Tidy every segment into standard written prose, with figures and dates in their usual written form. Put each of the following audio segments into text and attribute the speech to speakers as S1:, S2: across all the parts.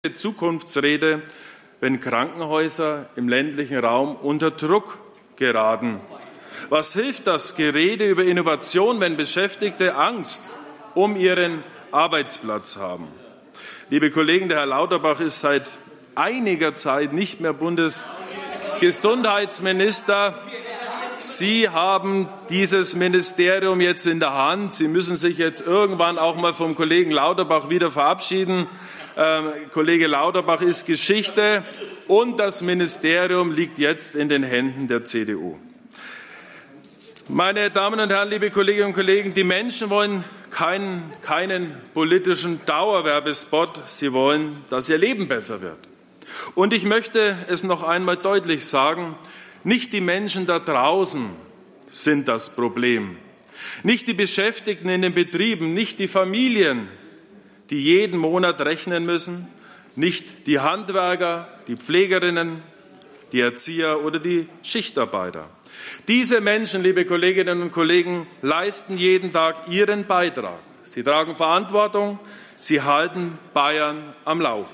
S1: Zukunftsrede, wenn Krankenhäuser im ländlichen Raum unter Druck geraten? Was hilft das Gerede über Innovation, wenn Beschäftigte Angst um ihren Arbeitsplatz haben? Liebe Kollegen, der Herr Lauterbach ist seit einiger Zeit nicht mehr Bundesgesundheitsminister. Sie haben dieses Ministerium jetzt in der Hand. Sie müssen sich jetzt irgendwann auch mal vom Kollegen Lauterbach wieder verabschieden. Kollege Lauterbach ist Geschichte und das Ministerium liegt jetzt in den Händen der CDU. Meine Damen und Herren, liebe Kolleginnen und Kollegen, die Menschen wollen keinen politischen Dauerwerbespot. Sie wollen, dass ihr Leben besser wird. Und ich möchte es noch einmal deutlich sagen, nicht die Menschen da draußen sind das Problem. Nicht die Beschäftigten in den Betrieben, nicht die Familien, die jeden Monat rechnen müssen, nicht die Handwerker, die Pflegerinnen, die Erzieher oder die Schichtarbeiter. Diese Menschen, liebe Kolleginnen und Kollegen, leisten jeden Tag ihren Beitrag. Sie tragen Verantwortung, sie halten Bayern am Laufen.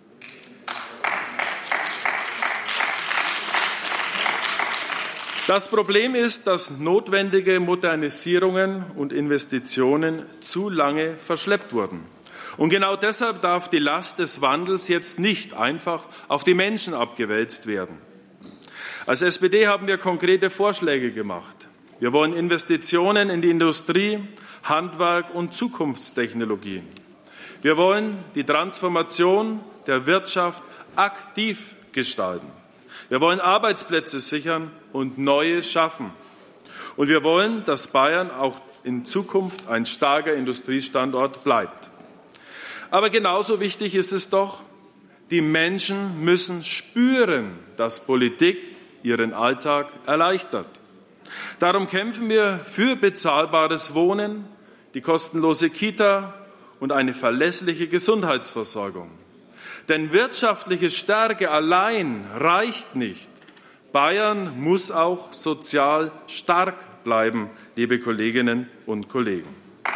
S1: Das Problem ist, dass notwendige Modernisierungen und Investitionen zu lange verschleppt wurden. Und genau deshalb darf die Last des Wandels jetzt nicht einfach auf die Menschen abgewälzt werden. Als SPD haben wir konkrete Vorschläge gemacht. Wir wollen Investitionen in die Industrie, Handwerk und Zukunftstechnologien. Wir wollen die Transformation der Wirtschaft aktiv gestalten. Wir wollen Arbeitsplätze sichern und neue schaffen. Und wir wollen, dass Bayern auch in Zukunft ein starker Industriestandort bleibt. Aber genauso wichtig ist es doch, die Menschen müssen spüren, dass Politik ihren Alltag erleichtert. Darum kämpfen wir für bezahlbares Wohnen, die kostenlose Kita und eine verlässliche Gesundheitsversorgung. Denn wirtschaftliche Stärke allein reicht nicht. Bayern muss auch sozial stark bleiben, liebe Kolleginnen und Kollegen.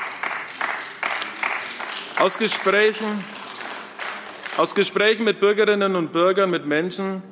S1: Aus Gesprächen mit Bürgerinnen und Bürgern, mit Menschen,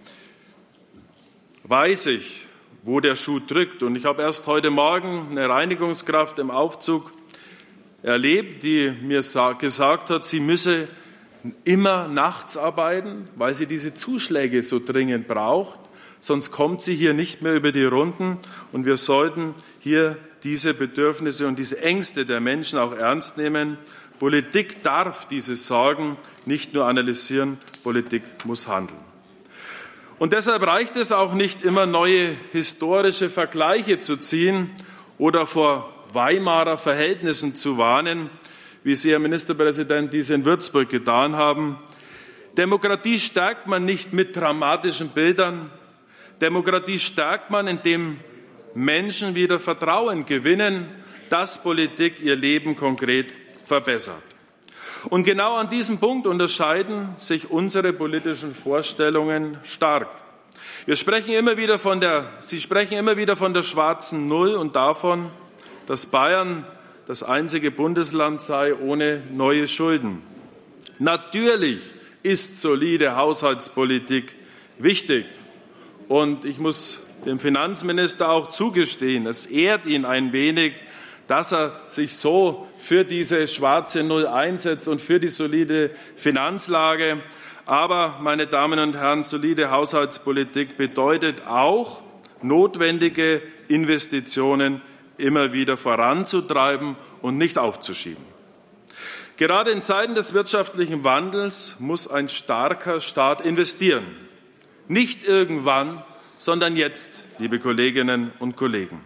S1: weiß ich, wo der Schuh drückt. Und ich habe erst heute Morgen eine Reinigungskraft im Aufzug erlebt, die mir gesagt hat, sie müsse immer nachts arbeiten, weil sie diese Zuschläge so dringend braucht. Sonst kommt sie hier nicht mehr über die Runden. Und wir sollten hier diese Bedürfnisse und diese Ängste der Menschen auch ernst nehmen. Politik darf diese Sorgen nicht nur analysieren, Politik muss handeln. Und deshalb reicht es auch nicht immer, neue historische Vergleiche zu ziehen oder vor Weimarer Verhältnissen zu warnen, wie Sie, Herr Ministerpräsident, dies in Würzburg getan haben. Demokratie stärkt man nicht mit dramatischen Bildern. Demokratie stärkt man, indem Menschen wieder Vertrauen gewinnen, dass Politik ihr Leben konkret verbessert. Und genau an diesem Punkt unterscheiden sich unsere politischen Vorstellungen stark. Sie sprechen immer wieder von der schwarzen Null und davon, dass Bayern das einzige Bundesland sei ohne neue Schulden. Natürlich ist solide Haushaltspolitik wichtig. Und ich muss dem Finanzminister auch zugestehen, es ehrt ihn ein wenig, dass er sich so für diese schwarze Null einsetzt und für die solide Finanzlage. Aber, meine Damen und Herren, solide Haushaltspolitik bedeutet auch, notwendige Investitionen immer wieder voranzutreiben und nicht aufzuschieben. Gerade in Zeiten des wirtschaftlichen Wandels muss ein starker Staat investieren. Nicht irgendwann, sondern jetzt, liebe Kolleginnen und Kollegen.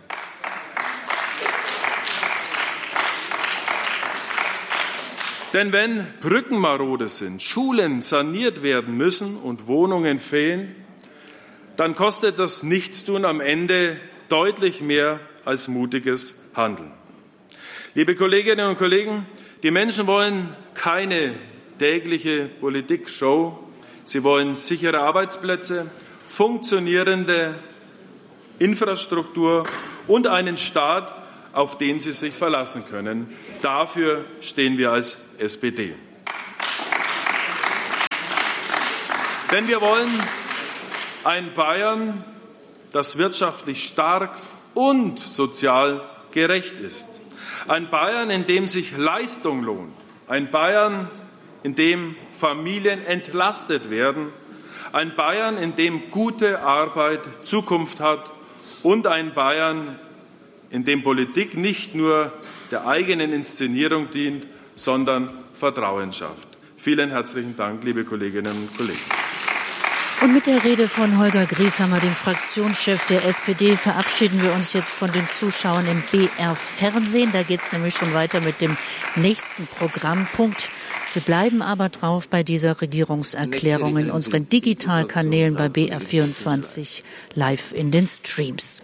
S1: Denn wenn Brücken marode sind, Schulen saniert werden müssen und Wohnungen fehlen, dann kostet das Nichtstun am Ende deutlich mehr als mutiges Handeln. Liebe Kolleginnen und Kollegen, die Menschen wollen keine tägliche Politikshow. Sie wollen sichere Arbeitsplätze, funktionierende Infrastruktur und einen Staat, auf den sie sich verlassen können. Dafür stehen wir als SPD. Denn wir wollen ein Bayern, das wirtschaftlich stark und sozial gerecht ist. Ein Bayern, in dem sich Leistung lohnt. Ein Bayern, in dem Familien entlastet werden. Ein Bayern, in dem gute Arbeit Zukunft hat. Und ein Bayern, in dem Politik nicht nur der eigenen Inszenierung dient, sondern Vertrauen schafft. Vielen herzlichen Dank, liebe Kolleginnen und Kollegen.
S2: Und mit der Rede von Holger Grieshammer, dem Fraktionschef der SPD, verabschieden wir uns jetzt von den Zuschauern im BR-Fernsehen. Da geht es nämlich schon weiter mit dem nächsten Programmpunkt. Wir bleiben aber drauf bei dieser Regierungserklärung in unseren Digitalkanälen bei BR24 live in den Streams.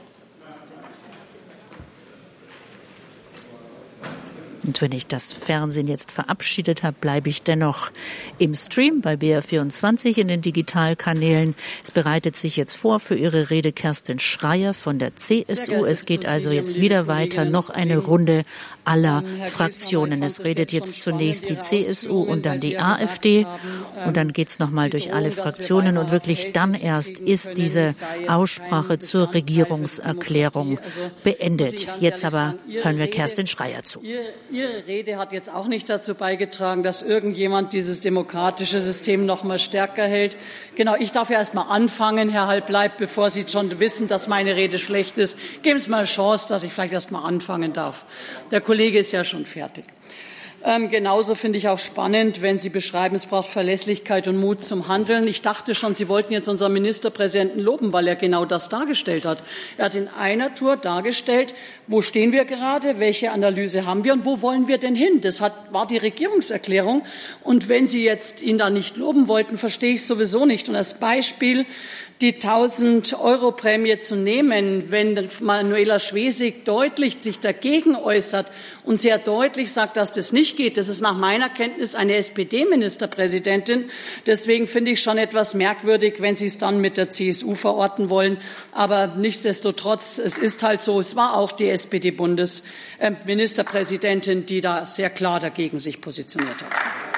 S2: Und wenn ich das Fernsehen jetzt verabschiedet habe, bleibe ich dennoch im Stream bei BR24 in den Digitalkanälen. Es bereitet sich jetzt vor für ihre Rede Kerstin Schreier von der CSU. Es geht also jetzt wieder weiter, noch eine Runde aller Fraktionen. Es redet jetzt zunächst die CSU und dann die AfD. Und dann geht es nochmal durch alle Fraktionen. Und wirklich dann erst ist diese Aussprache zur Regierungserklärung beendet. Jetzt aber hören wir Kerstin Schreier zu.
S3: Ihre Rede hat jetzt auch nicht dazu beigetragen, dass irgendjemand dieses demokratische System noch mal stärker hält. Genau, ich darf ja erst mal anfangen, Herr Halbleib, bevor Sie schon wissen, dass meine Rede schlecht ist. Geben Sie mal eine Chance, dass ich vielleicht erst mal anfangen darf. Der Kollege ist ja schon fertig. Genauso finde ich auch spannend, wenn Sie beschreiben, es braucht Verlässlichkeit und Mut zum Handeln. Ich dachte schon, Sie wollten jetzt unseren Ministerpräsidenten loben, weil er genau das dargestellt hat. Er hat in einer Tour dargestellt, wo stehen wir gerade, welche Analyse haben wir und wo wollen wir denn hin? Das war die Regierungserklärung. Und wenn Sie jetzt ihn da nicht loben wollten, verstehe ich es sowieso nicht. Und als Beispiel die 1.000-Euro-Prämie zu nehmen, wenn Manuela Schwesig deutlich sich dagegen äußert und sehr deutlich sagt, dass das nicht geht. Das ist nach meiner Kenntnis eine SPD-Ministerpräsidentin. Deswegen finde ich schon etwas merkwürdig, wenn Sie es dann mit der CSU verorten wollen. Aber nichtsdestotrotz, es ist halt so, es war auch die SPD-Ministerpräsidentin, die da sehr klar dagegen sich positioniert hat.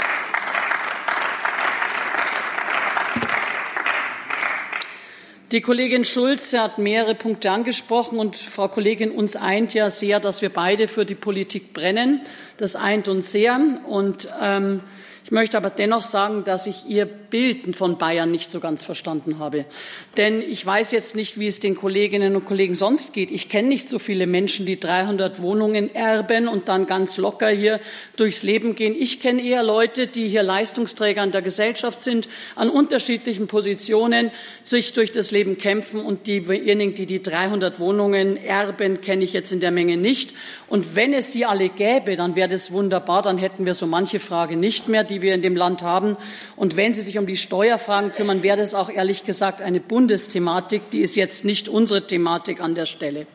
S3: Die Kollegin Schulze hat mehrere Punkte angesprochen und Frau Kollegin, uns eint ja sehr, dass wir beide für die Politik brennen. Das eint uns sehr und ich möchte aber dennoch sagen, dass ich Ihr Bild von Bayern nicht so ganz verstanden habe. Denn ich weiß jetzt nicht, wie es den Kolleginnen und Kollegen sonst geht. Ich kenne nicht so viele Menschen, die 300 Wohnungen erben und dann ganz locker hier durchs Leben gehen. Ich kenne eher Leute, die hier Leistungsträger in der Gesellschaft sind, an unterschiedlichen Positionen sich durch das Leben kämpfen. Und diejenigen, die 300 Wohnungen erben, kenne ich jetzt in der Menge nicht. Und wenn es sie alle gäbe, dann wäre das wunderbar. Dann hätten wir so manche Frage nicht mehr, die wir in dem Land haben. Und wenn Sie sich um die Steuerfragen kümmern, wäre das auch ehrlich gesagt eine Bundesthematik. Die ist jetzt nicht unsere Thematik an der Stelle.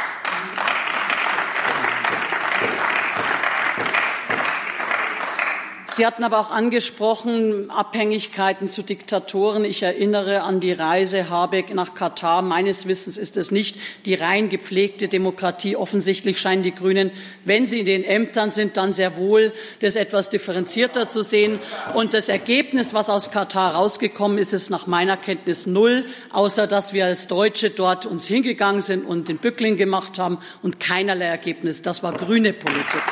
S3: Sie hatten aber auch angesprochen, Abhängigkeiten zu Diktatoren. Ich erinnere an die Reise Habeck nach Katar. Meines Wissens ist es nicht die rein gepflegte Demokratie. Offensichtlich scheinen die Grünen, wenn sie in den Ämtern sind, dann sehr wohl das etwas differenzierter zu sehen. Und das Ergebnis, was aus Katar rausgekommen ist, ist nach meiner Kenntnis null, außer dass wir als Deutsche dort uns hingegangen sind und den Bückling gemacht haben und keinerlei Ergebnis. Das war grüne Politik.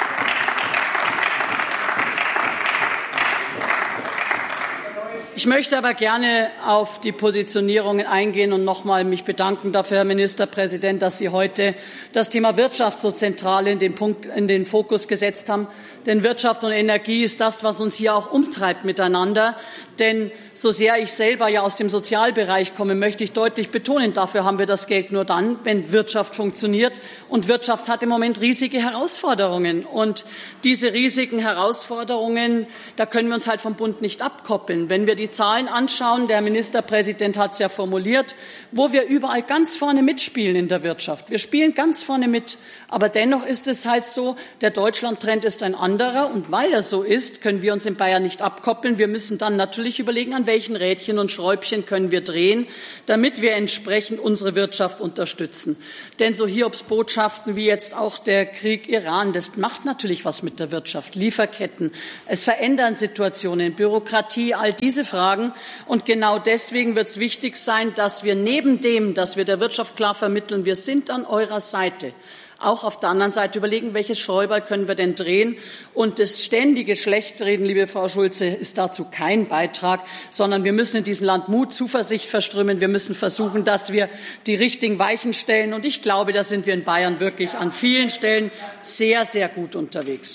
S3: Ich möchte aber gerne auf die Positionierungen eingehen und nochmal mich bedanken dafür, Herr Ministerpräsident, dass Sie heute das Thema Wirtschaft so zentral in den Fokus gesetzt haben. Denn Wirtschaft und Energie ist das, was uns hier auch umtreibt miteinander. Denn so sehr ich selber ja aus dem Sozialbereich komme, möchte ich deutlich betonen, dafür haben wir das Geld nur dann, wenn Wirtschaft funktioniert. Und Wirtschaft hat im Moment riesige Herausforderungen. Und diese riesigen Herausforderungen, da können wir uns halt vom Bund nicht abkoppeln. Wenn wir die Zahlen anschauen, der Ministerpräsident hat es ja formuliert, wo wir überall ganz vorne mitspielen in der Wirtschaft. Wir spielen ganz vorne mit. Aber dennoch ist es halt so, der Deutschland-Trend ist ein anderer. Und weil er so ist, können wir uns in Bayern nicht abkoppeln. Wir müssen dann natürlich überlegen, an welchen Rädchen und Schräubchen können wir drehen, damit wir entsprechend unsere Wirtschaft unterstützen. Denn so Hiobsbotschaften wie jetzt auch der Krieg Iran, das macht natürlich was mit der Wirtschaft. Lieferketten, es verändern Situationen, Bürokratie, all diese Fragen. Und genau deswegen wird es wichtig sein, dass wir neben dem, dass wir der Wirtschaft klar vermitteln, wir sind an eurer Seite, auch auf der anderen Seite überlegen, welches Schräubal können wir denn drehen. Und das ständige Schlechtreden, liebe Frau Schulze, ist dazu kein Beitrag, sondern wir müssen in diesem Land Mut, Zuversicht verströmen. Wir müssen versuchen, dass wir die richtigen Weichen stellen. Und ich glaube, da sind wir in Bayern wirklich an vielen Stellen sehr, sehr gut unterwegs.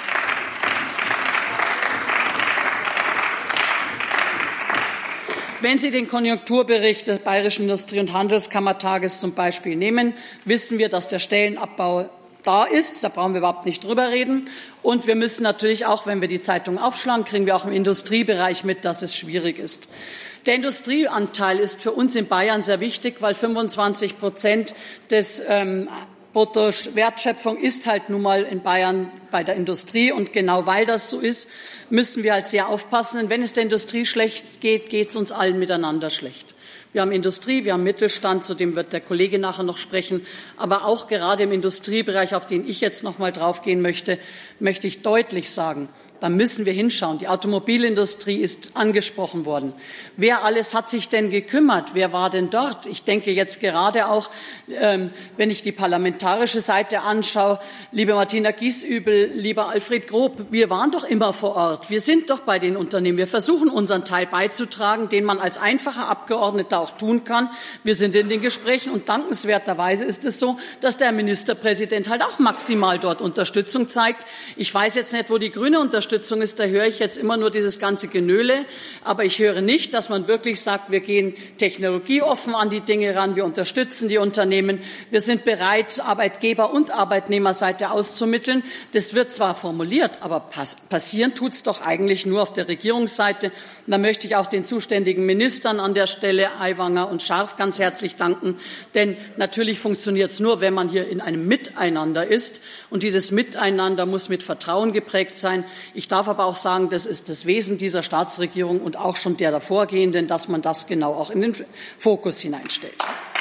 S3: Wenn Sie den Konjunkturbericht des Bayerischen Industrie- und Handelskammertages zum Beispiel nehmen, wissen wir, dass der Stellenabbau da ist. Da brauchen wir überhaupt nicht drüber reden. Und wir müssen natürlich auch, wenn wir die Zeitung aufschlagen, kriegen wir auch im Industriebereich mit, dass es schwierig ist. Der Industrieanteil ist für uns in Bayern sehr wichtig, weil 25% des Bruttowertschöpfung ist halt nun mal in Bayern bei der Industrie. Und genau weil das so ist, müssen wir halt sehr aufpassen. Denn wenn es der Industrie schlecht geht, geht es uns allen miteinander schlecht. Wir haben Industrie, wir haben Mittelstand, zu dem wird der Kollege nachher noch sprechen. Aber auch gerade im Industriebereich, auf den ich jetzt noch mal draufgehen möchte, möchte ich deutlich sagen, da müssen wir hinschauen. Die Automobilindustrie ist angesprochen worden. Wer alles hat sich denn gekümmert? Wer war denn dort? Ich denke jetzt gerade auch, wenn ich die parlamentarische Seite anschaue, liebe Martina Giesübel, lieber Alfred Grob, wir waren doch immer vor Ort. Wir sind doch bei den Unternehmen. Wir versuchen, unseren Teil beizutragen, den man als einfacher Abgeordneter auch tun kann. Wir sind in den Gesprächen und dankenswerterweise ist es so, dass der Ministerpräsident halt auch maximal dort Unterstützung zeigt. Ich weiß jetzt nicht, wo die grüne Unterstützung ist, da höre ich jetzt immer nur dieses ganze Genöle, aber ich höre nicht, dass man wirklich sagt, wir gehen technologieoffen an die Dinge ran, wir unterstützen die Unternehmen, wir sind bereit, Arbeitgeber- und Arbeitnehmerseite auszumitteln. Das wird zwar formuliert, aber passieren tut's doch eigentlich nur auf der Regierungsseite. Und da möchte ich auch den zuständigen Ministern an der Stelle, Aiwanger und Scharf, ganz herzlich danken, denn natürlich funktioniert's nur, wenn man hier in einem Miteinander ist. Und dieses Miteinander muss mit Vertrauen geprägt sein. Ich darf aber auch sagen, das ist das Wesen dieser Staatsregierung und auch schon der davorgehenden, dass man das genau auch in den Fokus hineinstellt.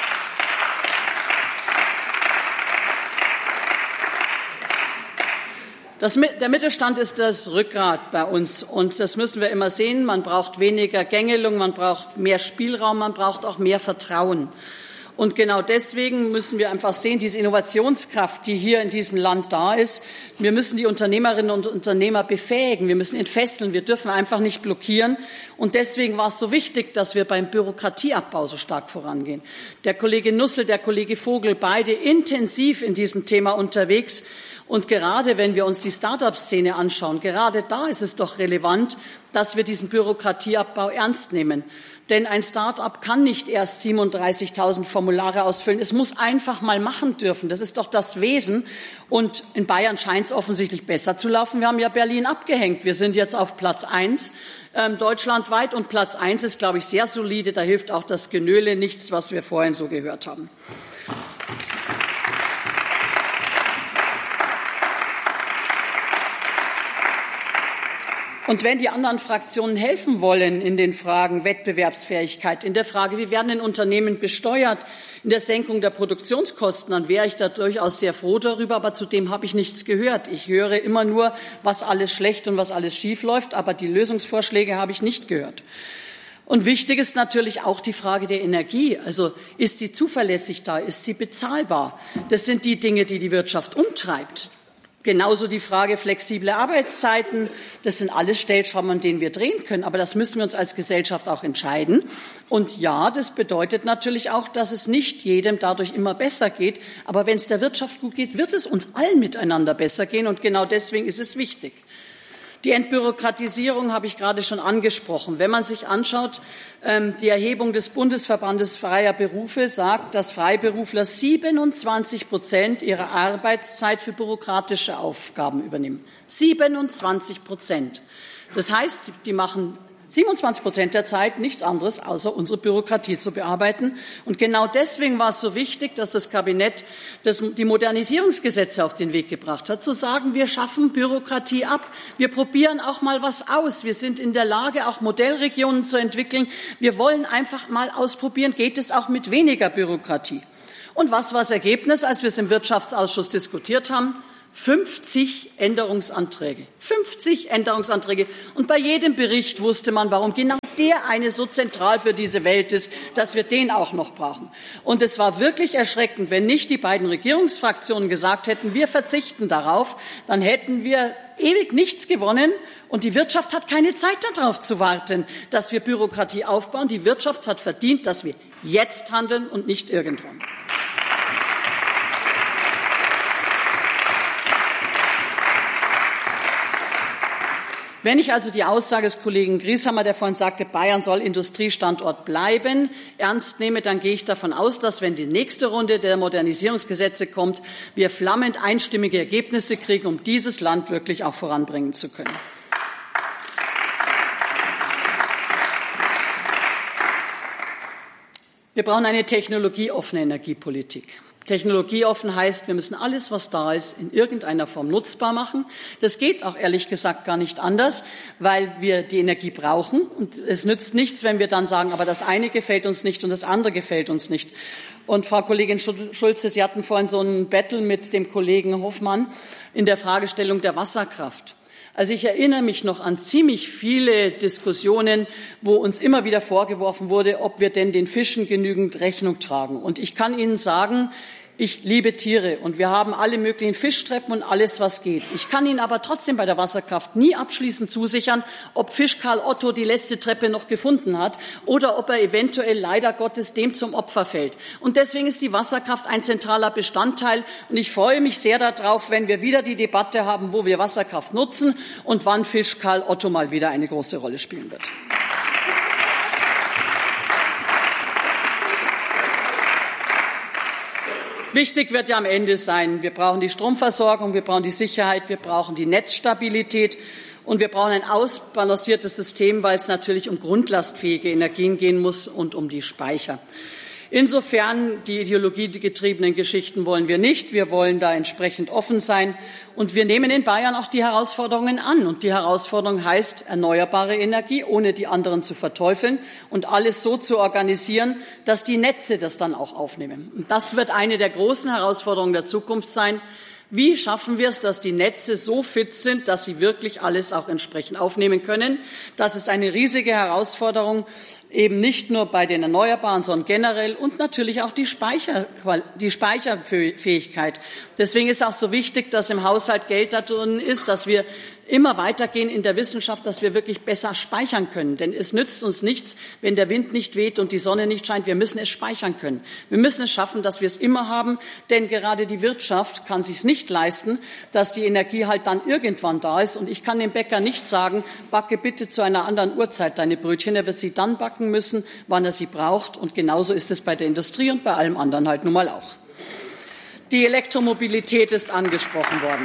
S3: Der Mittelstand ist das Rückgrat bei uns und das müssen wir immer sehen. Man braucht weniger Gängelung, man braucht mehr Spielraum, man braucht auch mehr Vertrauen. Und genau deswegen müssen wir einfach sehen, diese Innovationskraft, die hier in diesem Land da ist, wir müssen die Unternehmerinnen und Unternehmer befähigen, wir müssen entfesseln, wir dürfen einfach nicht blockieren. Und deswegen war es so wichtig, dass wir beim Bürokratieabbau so stark vorangehen. Der Kollege Nussel, der Kollege Vogel, beide intensiv in diesem Thema unterwegs. Und gerade wenn wir uns die Start-up-Szene anschauen, gerade da ist es doch relevant, dass wir diesen Bürokratieabbau ernst nehmen. Denn ein Start-up kann nicht erst 37.000 Formulare ausfüllen. Es muss einfach mal machen dürfen. Das ist doch das Wesen. Und in Bayern scheint es offensichtlich besser zu laufen. Wir haben ja Berlin abgehängt. Wir sind jetzt auf Platz 1 deutschlandweit. Und Platz 1 ist, glaube ich, sehr solide. Da hilft auch das Genöle nichts, was wir vorhin so gehört haben. Und wenn die anderen Fraktionen helfen wollen in den Fragen Wettbewerbsfähigkeit, in der Frage, wie werden denn Unternehmen besteuert, in der Senkung der Produktionskosten, dann wäre ich da durchaus sehr froh darüber, aber zudem habe ich nichts gehört. Ich höre immer nur, was alles schlecht und was alles schief läuft, aber die Lösungsvorschläge habe ich nicht gehört. Und wichtig ist natürlich auch die Frage der Energie. Also ist sie zuverlässig da? Ist sie bezahlbar? Das sind die Dinge, die die Wirtschaft umtreibt. Genauso die Frage flexible Arbeitszeiten. Das sind alles Stellschrauben, an denen wir drehen können. Aber das müssen wir uns als Gesellschaft auch entscheiden. Und ja, das bedeutet natürlich auch, dass es nicht jedem dadurch immer besser geht. Aber wenn es der Wirtschaft gut geht, wird es uns allen miteinander besser gehen. Und genau deswegen ist es wichtig. Die Entbürokratisierung habe ich gerade schon angesprochen. Wenn man sich anschaut, die Erhebung des Bundesverbandes freier Berufe sagt, dass Freiberufler 27% ihrer Arbeitszeit für bürokratische Aufgaben übernehmen. 27%. Das heißt, die machen 27% der Zeit nichts anderes, außer unsere Bürokratie zu bearbeiten. Und genau deswegen war es so wichtig, dass das Kabinett die Modernisierungsgesetze auf den Weg gebracht hat, zu sagen, wir schaffen Bürokratie ab. Wir probieren auch mal was aus. Wir sind in der Lage, auch Modellregionen zu entwickeln. Wir wollen einfach mal ausprobieren, geht es auch mit weniger Bürokratie. Und was war das Ergebnis, als wir es im Wirtschaftsausschuss diskutiert haben? 50 Änderungsanträge. 50 Änderungsanträge. Und bei jedem Bericht wusste man, warum genau der eine so zentral für diese Welt ist, dass wir den auch noch brauchen. Und es war wirklich erschreckend, wenn nicht die beiden Regierungsfraktionen gesagt hätten, wir verzichten darauf, dann hätten wir ewig nichts gewonnen. Und die Wirtschaft hat keine Zeit darauf zu warten, dass wir Bürokratie aufbauen. Die Wirtschaft hat verdient, dass wir jetzt handeln und nicht irgendwann. Wenn ich also die Aussage des Kollegen Grieshammer, der vorhin sagte, Bayern soll Industriestandort bleiben, ernst nehme, dann gehe ich davon aus, dass, wenn die nächste Runde der Modernisierungsgesetze kommt, wir flammend einstimmige Ergebnisse kriegen, um dieses Land wirklich auch voranbringen zu können. Wir brauchen eine technologieoffene Energiepolitik. Technologieoffen heißt, wir müssen alles, was da ist, in irgendeiner Form nutzbar machen. Das geht auch ehrlich gesagt gar nicht anders, weil wir die Energie brauchen. Und es nützt nichts, wenn wir dann sagen, aber das eine gefällt uns nicht und das andere gefällt uns nicht. Und Frau Kollegin Schulze, Sie hatten vorhin so einen Battle mit dem Kollegen Hoffmann in der Fragestellung der Wasserkraft. Also ich erinnere mich noch an ziemlich viele Diskussionen, wo uns immer wieder vorgeworfen wurde, ob wir denn den Fischen genügend Rechnung tragen. Und ich kann Ihnen sagen, ich liebe Tiere und wir haben alle möglichen Fischtreppen und alles, was geht. Ich kann Ihnen aber trotzdem bei der Wasserkraft nie abschließend zusichern, ob Fisch Karl Otto die letzte Treppe noch gefunden hat oder ob er eventuell leider Gottes dem zum Opfer fällt. Und deswegen ist die Wasserkraft ein zentraler Bestandteil. Und ich freue mich sehr darauf, wenn wir wieder die Debatte haben, wo wir Wasserkraft nutzen und wann Fisch Karl Otto mal wieder eine große Rolle spielen wird. Wichtig wird ja am Ende sein, wir brauchen die Stromversorgung, wir brauchen die Sicherheit, wir brauchen die Netzstabilität und wir brauchen ein ausbalanciertes System, weil es natürlich um grundlastfähige Energien gehen muss und um die Speicher. Insofern, die ideologiegetriebenen Geschichten wollen wir nicht. Wir wollen da entsprechend offen sein. Und wir nehmen in Bayern auch die Herausforderungen an. Und die Herausforderung heißt, erneuerbare Energie, ohne die anderen zu verteufeln und alles so zu organisieren, dass die Netze das dann auch aufnehmen. Und das wird eine der großen Herausforderungen der Zukunft sein. Wie schaffen wir es, dass die Netze so fit sind, dass sie wirklich alles auch entsprechend aufnehmen können? Das ist eine riesige Herausforderung, eben nicht nur bei den Erneuerbaren, sondern generell und natürlich auch die Speicherfähigkeit. Deswegen ist auch so wichtig, dass im Haushalt Geld da drin ist, dass wir immer weitergehen in der Wissenschaft, dass wir wirklich besser speichern können. Denn es nützt uns nichts, wenn der Wind nicht weht und die Sonne nicht scheint. Wir müssen es speichern können. Wir müssen es schaffen, dass wir es immer haben, denn gerade die Wirtschaft kann sich nicht leisten, dass die Energie halt dann irgendwann da ist. Und ich kann dem Bäcker nicht sagen, backe bitte zu einer anderen Uhrzeit deine Brötchen. Er wird sie dann backen müssen, wann er sie braucht. Und genauso ist es bei der Industrie und bei allem anderen halt nun mal auch. Die Elektromobilität ist angesprochen worden.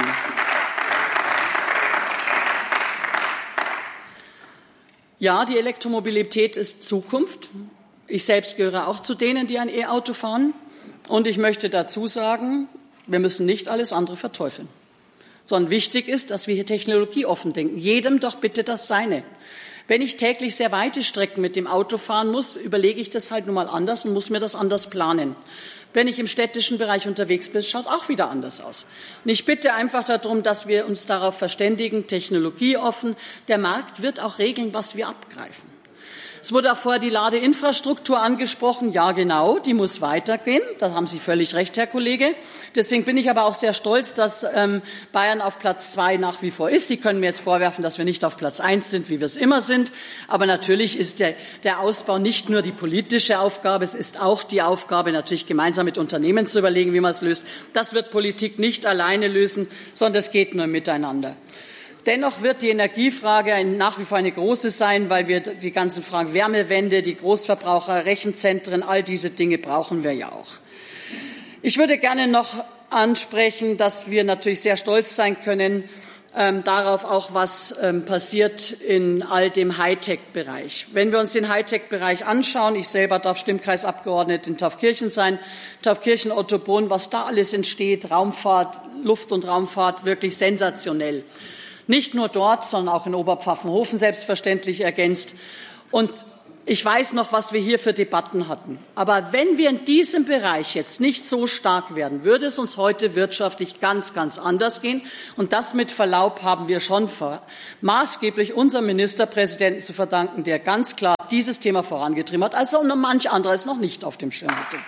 S3: Ja, die Elektromobilität ist Zukunft. Ich selbst gehöre auch zu denen, die ein E-Auto fahren. Und ich möchte dazu sagen, wir müssen nicht alles andere verteufeln. Sondern wichtig ist, dass wir hier technologieoffen denken. Jedem doch bitte das Seine. Wenn ich täglich sehr weite Strecken mit dem Auto fahren muss, überlege ich das halt nun mal anders und muss mir das anders planen. Wenn ich im städtischen Bereich unterwegs bin, schaut auch wieder anders aus. Und ich bitte einfach darum, dass wir uns darauf verständigen, technologieoffen. Der Markt wird auch regeln, was wir abgreifen. Es wurde auch vorher die Ladeinfrastruktur angesprochen. Ja, genau, die muss weitergehen. Da haben Sie völlig recht, Herr Kollege. Deswegen bin ich aber auch sehr stolz, dass Bayern auf Platz 2 nach wie vor ist. Sie können mir jetzt vorwerfen, dass wir nicht auf Platz 1 sind, wie wir es immer sind. Aber natürlich ist der Ausbau nicht nur die politische Aufgabe, es ist auch die Aufgabe, natürlich gemeinsam mit Unternehmen zu überlegen, wie man es löst. Das wird Politik nicht alleine lösen, sondern es geht nur miteinander. Dennoch wird die Energiefrage nach wie vor eine große sein, weil wir die ganzen Fragen Wärmewende, die Großverbraucher, Rechenzentren, all diese Dinge brauchen wir ja auch. Ich würde gerne noch ansprechen, dass wir natürlich sehr stolz sein können darauf auch, was passiert in all dem Hightech-Bereich. Wenn wir uns den Hightech-Bereich anschauen, ich selber darf Stimmkreisabgeordnete in Taufkirchen sein, Taufkirchen, Ottobrunn, was da alles entsteht, Raumfahrt, Luft- und Raumfahrt, wirklich sensationell. Nicht nur dort, sondern auch in Oberpfaffenhofen selbstverständlich ergänzt. Und ich weiß noch, was wir hier für Debatten hatten. Aber wenn wir in diesem Bereich jetzt nicht so stark werden, würde es uns heute wirtschaftlich ganz, ganz anders gehen. Und das mit Verlaub haben wir schon maßgeblich unserem Ministerpräsidenten zu verdanken, der ganz klar dieses Thema vorangetrieben hat, als noch manch anderer es noch nicht auf dem Schirm hatte.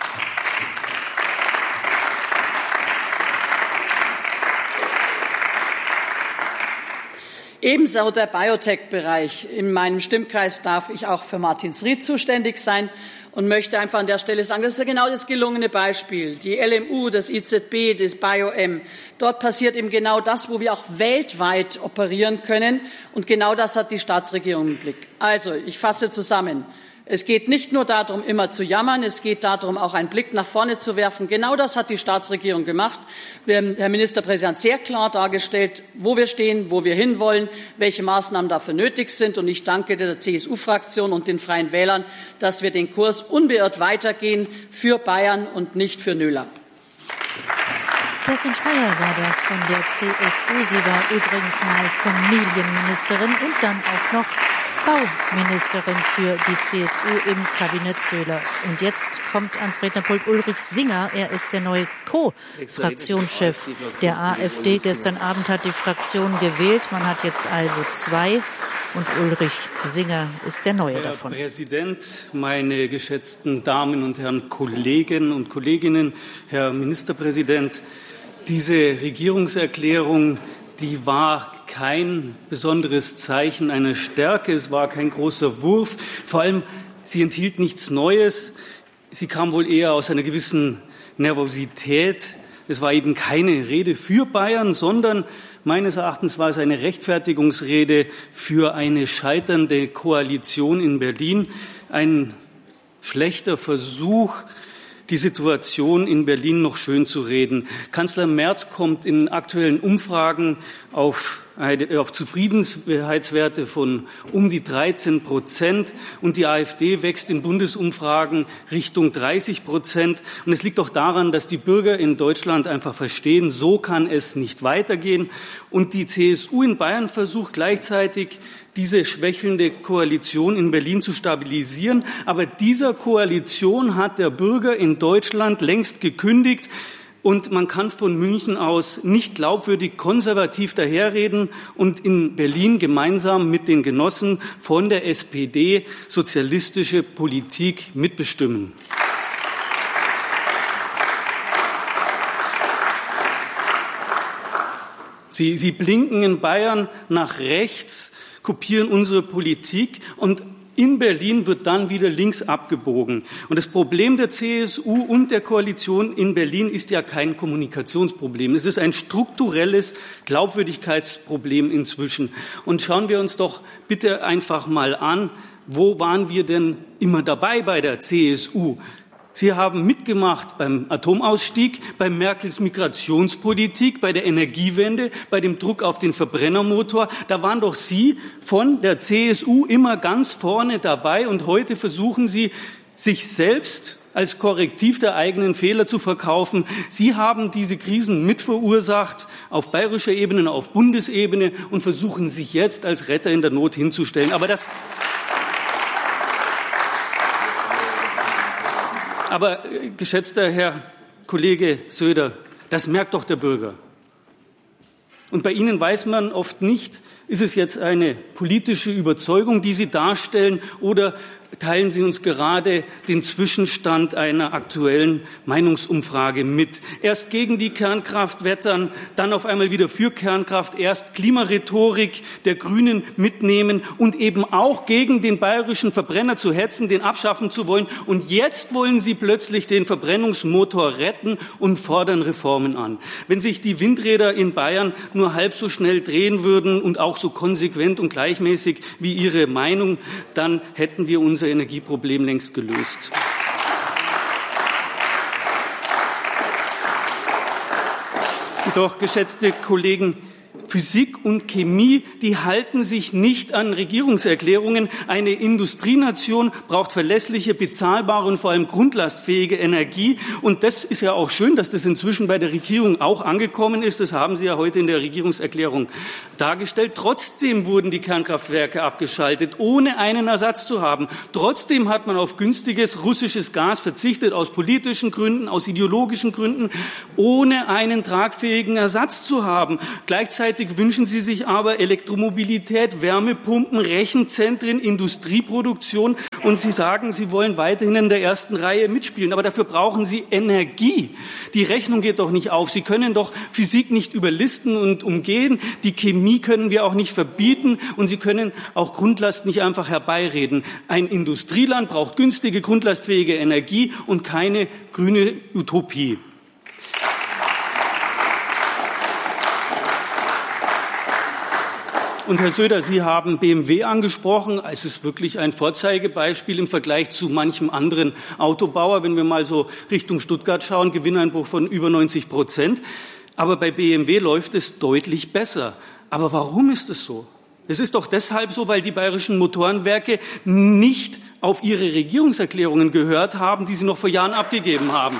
S3: Ebenso der Biotech-Bereich. In meinem Stimmkreis darf ich auch für Martinsried zuständig sein und möchte einfach an der Stelle sagen, das ist ja genau das gelungene Beispiel. Die LMU, das IZB, das BioM. Dort passiert eben genau das, wo wir auch weltweit operieren können. Und genau das hat die Staatsregierung im Blick. Also, ich fasse zusammen. Es geht nicht nur darum, immer zu jammern, es geht darum, auch einen Blick nach vorne zu werfen. Genau das hat die Staatsregierung gemacht. Herr Ministerpräsident hat sehr klar dargestellt, wo wir stehen, wo wir hinwollen, welche Maßnahmen dafür nötig sind. Und ich danke der CSU-Fraktion und den Freien Wählern, dass wir den Kurs unbeirrt weitergehen für Bayern und nicht für Nöler.
S2: Kerstin Schreier war das von der CSU. Sie war übrigens mal Familienministerin und dann auch noch Bauministerin für die CSU im Kabinett Söder. Und jetzt kommt ans Rednerpult Ulrich Singer. Er ist der neue Co-Fraktionschef der AfD. Gestern Abend hat die Fraktion gewählt. Man hat jetzt also 2. Und Ulrich Singer ist der Neue davon.
S4: Herr Präsident, meine geschätzten Damen und Herren Kollegen und Kolleginnen, Herr Ministerpräsident, diese Regierungserklärung, die war kein besonderes Zeichen einer Stärke, es war kein großer Wurf. Vor allem, sie enthielt nichts Neues. Sie kam wohl eher aus einer gewissen Nervosität. Es war eben keine Rede für Bayern, sondern meines Erachtens war es eine Rechtfertigungsrede für eine scheiternde Koalition in Berlin. Ein schlechter Versuch, die Situation in Berlin noch schön zu reden. Kanzler Merz kommt in aktuellen Umfragen auf Zufriedenheitswerte von um die 13% und die AfD wächst in Bundesumfragen Richtung 30%. Und es liegt doch daran, dass die Bürger in Deutschland einfach verstehen, so kann es nicht weitergehen. Und die CSU in Bayern versucht gleichzeitig, diese schwächelnde Koalition in Berlin zu stabilisieren. Aber dieser Koalition hat der Bürger in Deutschland längst gekündigt. Und man kann von München aus nicht glaubwürdig konservativ daherreden und in Berlin gemeinsam mit den Genossen von der SPD sozialistische Politik mitbestimmen. Sie blinken in Bayern nach rechts, kopieren unsere Politik und in Berlin wird dann wieder links abgebogen. Und das Problem der CSU und der Koalition in Berlin ist ja kein Kommunikationsproblem. Es ist ein strukturelles Glaubwürdigkeitsproblem inzwischen. Und schauen wir uns doch bitte einfach mal an, wo waren wir denn immer dabei bei der CSU? Sie haben mitgemacht beim Atomausstieg, bei Merkels Migrationspolitik, bei der Energiewende, bei dem Druck auf den Verbrennermotor. Da waren doch Sie von der CSU immer ganz vorne dabei. Und heute versuchen Sie, sich selbst als Korrektiv der eigenen Fehler zu verkaufen. Sie haben diese Krisen mitverursacht, auf bayerischer Ebene, auf Bundesebene und versuchen sich jetzt als Retter in der Not hinzustellen. Aber geschätzter Herr Kollege Söder, das merkt doch der Bürger. Und bei Ihnen weiß man oft nicht, ist es jetzt eine politische Überzeugung, die Sie darstellen, oder teilen Sie uns gerade den Zwischenstand einer aktuellen Meinungsumfrage mit. Erst gegen die Kernkraft wettern, dann auf einmal wieder für Kernkraft, erst Klimarhetorik der Grünen mitnehmen und eben auch gegen den bayerischen Verbrenner zu hetzen, den abschaffen zu wollen. Und jetzt wollen Sie plötzlich den Verbrennungsmotor retten und fordern Reformen an. Wenn sich die Windräder in Bayern nur halb so schnell drehen würden und auch so konsequent und gleichmäßig wie Ihre Meinung, dann hätten wir unser Energieproblem längst gelöst. Doch, geschätzte Kollegen, Physik und Chemie, die halten sich nicht an Regierungserklärungen. Eine Industrienation braucht verlässliche, bezahlbare und vor allem grundlastfähige Energie. Und das ist ja auch schön, dass das inzwischen bei der Regierung auch angekommen ist. Das haben Sie ja heute in der Regierungserklärung dargestellt. Trotzdem wurden die Kernkraftwerke abgeschaltet, ohne einen Ersatz zu haben. Trotzdem hat man auf günstiges russisches Gas verzichtet, aus politischen Gründen, aus ideologischen Gründen, ohne einen tragfähigen Ersatz zu haben. Gleichzeitig wünschen Sie sich aber Elektromobilität, Wärmepumpen, Rechenzentren, Industrieproduktion und Sie sagen, Sie wollen weiterhin in der ersten Reihe mitspielen. Aber dafür brauchen Sie Energie. Die Rechnung geht doch nicht auf. Sie können doch Physik nicht überlisten und umgehen. Die Chemie können wir auch nicht verbieten. Und Sie können auch Grundlast nicht einfach herbeireden. Ein Industrieland braucht günstige, grundlastfähige Energie und keine grüne Utopie. Und Herr Söder, Sie haben BMW angesprochen. Es ist wirklich ein Vorzeigebeispiel im Vergleich zu manchem anderen Autobauer. Wenn wir mal so Richtung Stuttgart schauen, Gewinneinbruch von über 90%. Aber bei BMW läuft es deutlich besser. Aber warum ist es so? Es ist doch deshalb so, weil die bayerischen Motorenwerke nicht auf ihre Regierungserklärungen gehört haben, die sie noch vor Jahren abgegeben haben.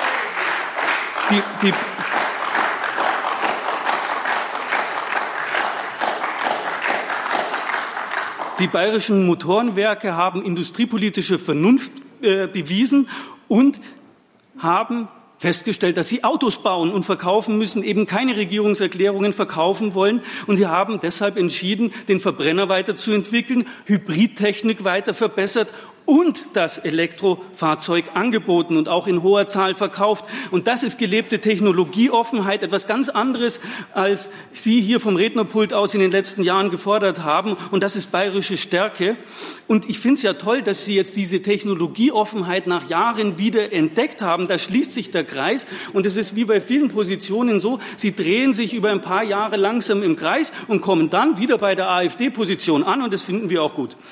S4: Die bayerischen Motorenwerke haben industriepolitische Vernunft bewiesen und haben festgestellt, dass sie Autos bauen und verkaufen müssen, eben keine Regierungserklärungen verkaufen wollen. Und sie haben deshalb entschieden, den Verbrenner weiterzuentwickeln, Hybridtechnik weiter verbessert und das Elektrofahrzeug angeboten und auch in hoher Zahl verkauft. Und das ist gelebte Technologieoffenheit, etwas ganz anderes, als Sie hier vom Rednerpult aus in den letzten Jahren gefordert haben. Und das ist bayerische Stärke. Und ich finde es ja toll, dass Sie jetzt diese Technologieoffenheit nach Jahren wieder entdeckt haben. Da schließt sich der Kreis. Und es ist wie bei vielen Positionen so, Sie drehen sich über ein paar Jahre langsam im Kreis und kommen dann wieder bei der AfD-Position an. Und das finden wir auch gut.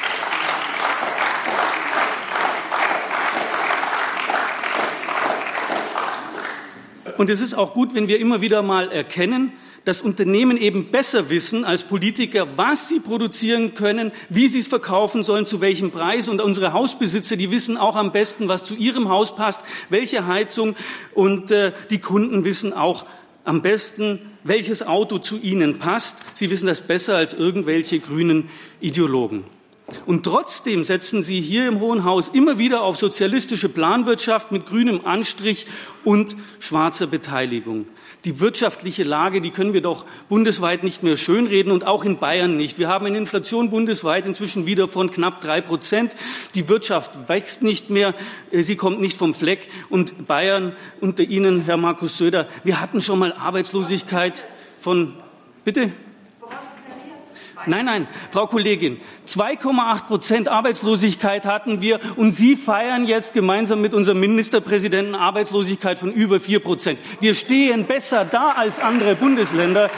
S4: Und es ist auch gut, wenn wir immer wieder mal erkennen, dass Unternehmen eben besser wissen als Politiker, was sie produzieren können, wie sie es verkaufen sollen, zu welchem Preis. Und unsere Hausbesitzer, die wissen auch am besten, was zu ihrem Haus passt, welche Heizung. Und die Kunden wissen auch am besten, welches Auto zu ihnen passt. Sie wissen das besser als irgendwelche grünen Ideologen. Und trotzdem setzen Sie hier im Hohen Haus immer wieder auf sozialistische Planwirtschaft mit grünem Anstrich und schwarzer Beteiligung. Die wirtschaftliche Lage, die können wir doch bundesweit nicht mehr schönreden und auch in Bayern nicht. Wir haben eine Inflation bundesweit inzwischen wieder von knapp 3%. Die Wirtschaft wächst nicht mehr, sie kommt nicht vom Fleck. Und Bayern, unter Ihnen, Herr Markus Söder, wir hatten schon mal Arbeitslosigkeit von, bitte? Nein, Frau Kollegin, 2,8% Arbeitslosigkeit hatten wir und Sie feiern jetzt gemeinsam mit unserem Ministerpräsidenten Arbeitslosigkeit von über 4%. Wir stehen besser da als andere Bundesländer.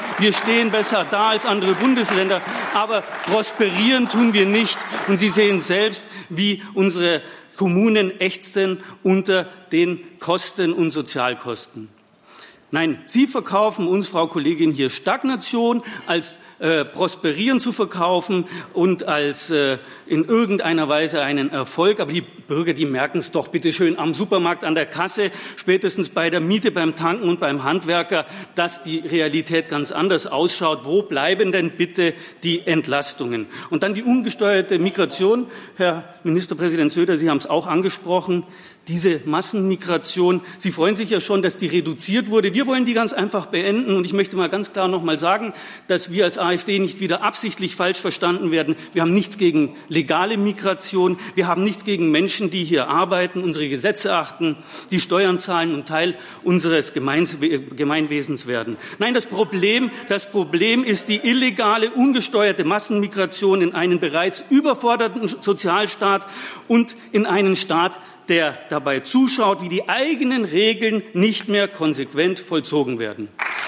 S4: Aber prosperieren tun wir nicht. Und Sie sehen selbst, wie unsere Kommunen ächzen unter den Kosten und Sozialkosten. Nein, Sie verkaufen uns, Frau Kollegin, hier Stagnation als Prosperieren zu verkaufen und als in irgendeiner Weise einen Erfolg. Aber die Bürger, die merken es doch bitte schön am Supermarkt, an der Kasse, spätestens bei der Miete, beim Tanken und beim Handwerker, dass die Realität ganz anders ausschaut. Wo bleiben denn bitte die Entlastungen? Und dann die ungesteuerte Migration. Herr Ministerpräsident Söder, Sie haben es auch angesprochen. Diese Massenmigration, Sie freuen sich ja schon, dass die reduziert wurde. Wir wollen die ganz einfach beenden. Und ich möchte mal ganz klar noch mal sagen, dass wir als AfD nicht wieder absichtlich falsch verstanden werden. Wir haben nichts gegen legale Migration. Wir haben nichts gegen Menschen, die hier arbeiten, unsere Gesetze achten, die Steuern zahlen und Teil unseres Gemeinwesens werden. Nein, das Problem ist die illegale, ungesteuerte Massenmigration in einen bereits überforderten Sozialstaat und in einen Staat, der dabei zuschaut, wie die eigenen Regeln nicht mehr konsequent vollzogen werden.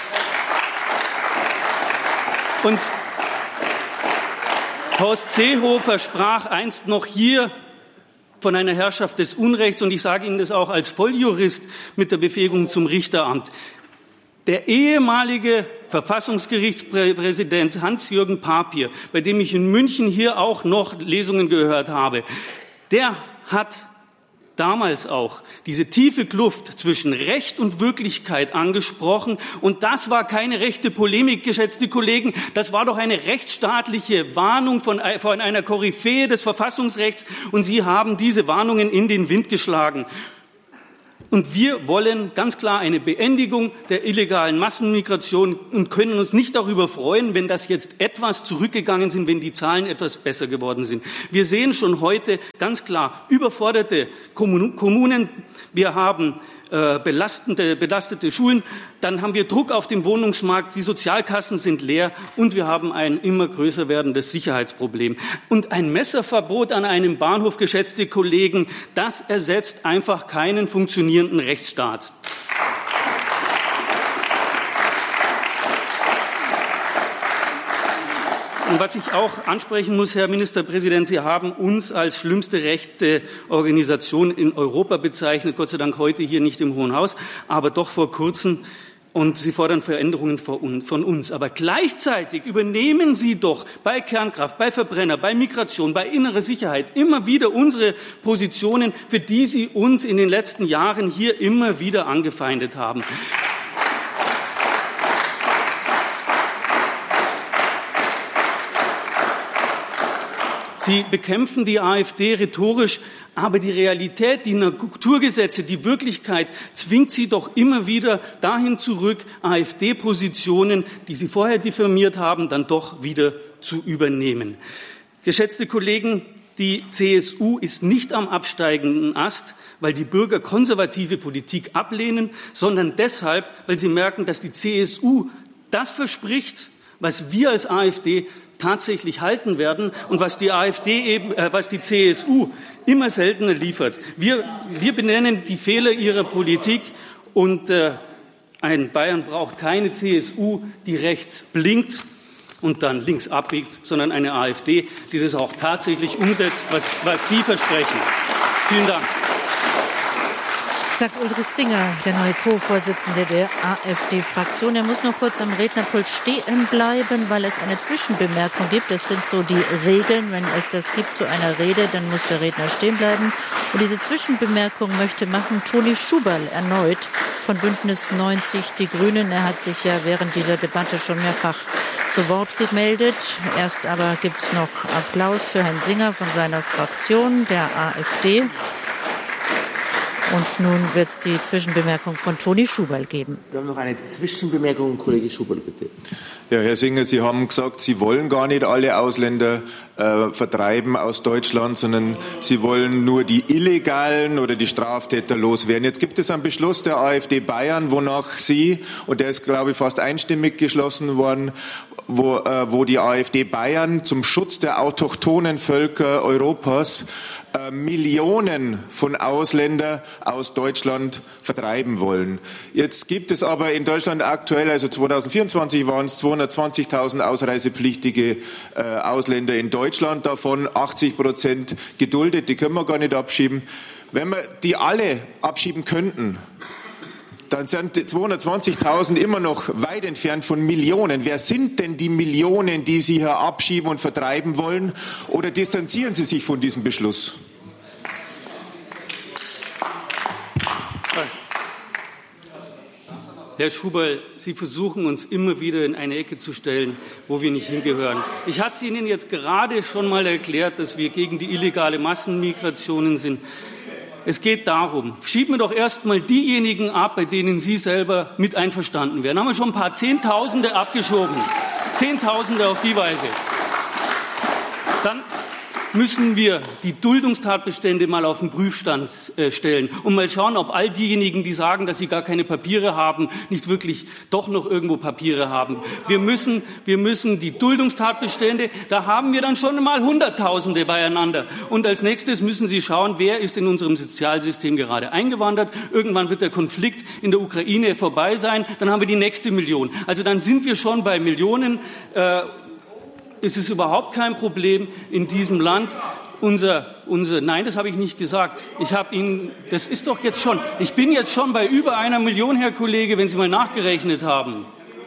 S4: Und Horst Seehofer sprach einst noch hier von einer Herrschaft des Unrechts, und ich sage Ihnen das auch als Volljurist mit der Befähigung zum Richteramt. Der ehemalige Verfassungsgerichtspräsident Hans-Jürgen Papier, bei dem ich in München hier auch noch Lesungen gehört habe, der hat damals auch diese tiefe Kluft zwischen Recht und Wirklichkeit angesprochen. Und das war keine rechte Polemik, geschätzte Kollegen. Das war doch eine rechtsstaatliche Warnung von einer Koryphäe des Verfassungsrechts. Und Sie haben diese Warnungen in den Wind geschlagen. Und wir wollen ganz klar eine Beendigung der illegalen Massenmigration und können uns nicht darüber freuen, wenn das jetzt etwas zurückgegangen sind, wenn die Zahlen etwas besser geworden sind. Wir sehen schon heute ganz klar überforderte Kommunen. Wir haben belastete Schulen, dann haben wir Druck auf dem Wohnungsmarkt, die Sozialkassen sind leer und wir haben ein immer größer werdendes Sicherheitsproblem. Und ein Messerverbot an einem Bahnhof, geschätzte Kollegen, das ersetzt einfach keinen funktionierenden Rechtsstaat. Und was ich auch ansprechen muss, Herr Ministerpräsident, Sie haben uns als schlimmste rechte Organisation in Europa bezeichnet, Gott sei Dank heute hier nicht im Hohen Haus, aber doch vor kurzem. Und Sie fordern Veränderungen von uns. Aber gleichzeitig übernehmen Sie doch bei Kernkraft, bei Verbrenner, bei Migration, bei innerer Sicherheit immer wieder unsere Positionen, für die Sie uns in den letzten Jahren hier immer wieder angefeindet haben. Sie bekämpfen die AfD rhetorisch, aber die Realität, die Naturgesetze, die Wirklichkeit zwingt Sie doch immer wieder dahin zurück, AfD-Positionen, die Sie vorher diffamiert haben, dann doch wieder zu übernehmen. Geschätzte Kollegen, die CSU ist nicht am absteigenden Ast, weil die Bürger konservative Politik ablehnen, sondern deshalb, weil sie merken, dass die CSU das verspricht, was wir als AfD tatsächlich halten werden und was die CSU immer seltener liefert. Wir benennen die Fehler ihrer Politik und ein Bayern braucht keine CSU, die rechts blinkt und dann links abbiegt, sondern eine AfD, die das auch tatsächlich umsetzt, was Sie versprechen. Vielen Dank.
S2: Sagt Ulrich Singer, der neue Co-Vorsitzende der AfD-Fraktion. Er muss noch kurz am Rednerpult stehen bleiben, weil es eine Zwischenbemerkung gibt. Das sind so die Regeln. Wenn es das gibt zu einer Rede, dann muss der Redner stehen bleiben. Und diese Zwischenbemerkung möchte machen Toni Schuberl erneut von Bündnis 90 Die Grünen. Er hat sich ja während dieser Debatte schon mehrfach zu Wort gemeldet. Erst aber gibt es noch Applaus für Herrn Singer von seiner Fraktion, der AfD. Und nun wird es die Zwischenbemerkung von Toni Schuberl geben.
S5: Wir haben noch eine Zwischenbemerkung. Kollege Schuberl, bitte.
S6: Ja, Herr Singer, Sie haben gesagt, Sie wollen gar nicht alle Ausländer vertreiben aus Deutschland, sondern Sie wollen nur die Illegalen oder die Straftäter loswerden. Jetzt gibt es einen Beschluss der AfD Bayern, wonach Sie, und der ist, glaube ich, fast einstimmig geschlossen worden, wo die AfD Bayern zum Schutz der autochthonen Völker Europas Millionen von Ausländern aus Deutschland vertreiben wollen. Jetzt gibt es aber in Deutschland aktuell, also 2024 waren es 220.000 ausreisepflichtige Ausländer in Deutschland, davon 80% geduldet, die können wir gar nicht abschieben. Wenn wir die alle abschieben könnten, dann sind 220.000 immer noch weit entfernt von Millionen. Wer sind denn die Millionen, die Sie hier abschieben und vertreiben wollen? Oder distanzieren Sie sich von diesem Beschluss?
S4: Herr Schuberl, Sie versuchen uns immer wieder in eine Ecke zu stellen, wo wir nicht hingehören. Ich hatte es Ihnen jetzt gerade schon mal erklärt, dass wir gegen die illegale Massenmigration sind. Es geht darum, schieben wir doch erst mal diejenigen ab, bei denen Sie selber mit einverstanden wären. Haben wir schon ein paar Zehntausende abgeschoben. Zehntausende auf die Weise. Dann müssen wir die Duldungstatbestände mal auf den Prüfstand stellen und mal schauen, ob all diejenigen, die sagen, dass sie gar keine Papiere haben, nicht wirklich doch noch irgendwo Papiere haben. Wir müssen die Duldungstatbestände, da haben wir dann schon mal Hunderttausende beieinander. Und als nächstes müssen Sie schauen, wer ist in unserem Sozialsystem gerade eingewandert. Irgendwann wird der Konflikt in der Ukraine vorbei sein, dann haben wir die nächste Million. Also dann sind wir schon bei Millionen. Es ist überhaupt kein Problem in diesem Land. Nein, das habe ich nicht gesagt. Das ist doch jetzt schon, ich bin jetzt schon bei über 1 Million, Herr Kollege, wenn Sie mal nachgerechnet haben.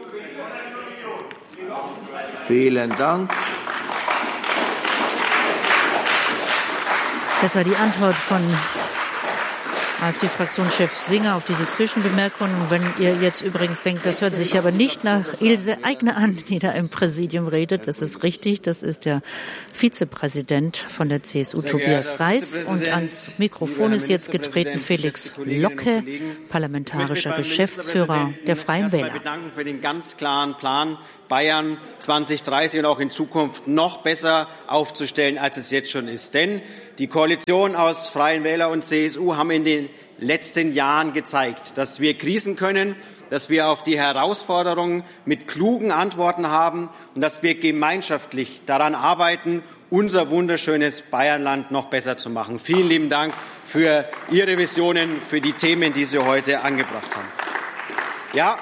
S5: Vielen Dank.
S2: Das war die Antwort von AfD-Fraktionschef Singer auf diese Zwischenbemerkungen. Wenn ihr jetzt übrigens denkt, das hört sich aber nicht nach Ilse Aigner an, die da im Präsidium redet, das ist richtig, das ist der Vizepräsident von der CSU, Tobias Reis. Und ans Mikrofon ist jetzt getreten Felix Locke, parlamentarischer Geschäftsführer der Freien Wähler.
S7: Ich bedanken für den ganz klaren Plan, Bayern 2030 und auch in Zukunft noch besser aufzustellen, als es jetzt schon ist. Denn die Koalition aus Freien Wähler und CSU haben in den letzten Jahren gezeigt, dass wir Krisen können, dass wir auf die Herausforderungen mit klugen Antworten haben und dass wir gemeinschaftlich daran arbeiten, unser wunderschönes Bayernland noch besser zu machen. Vielen lieben Dank für Ihre Visionen, für die Themen, die Sie heute angebracht haben. Ja,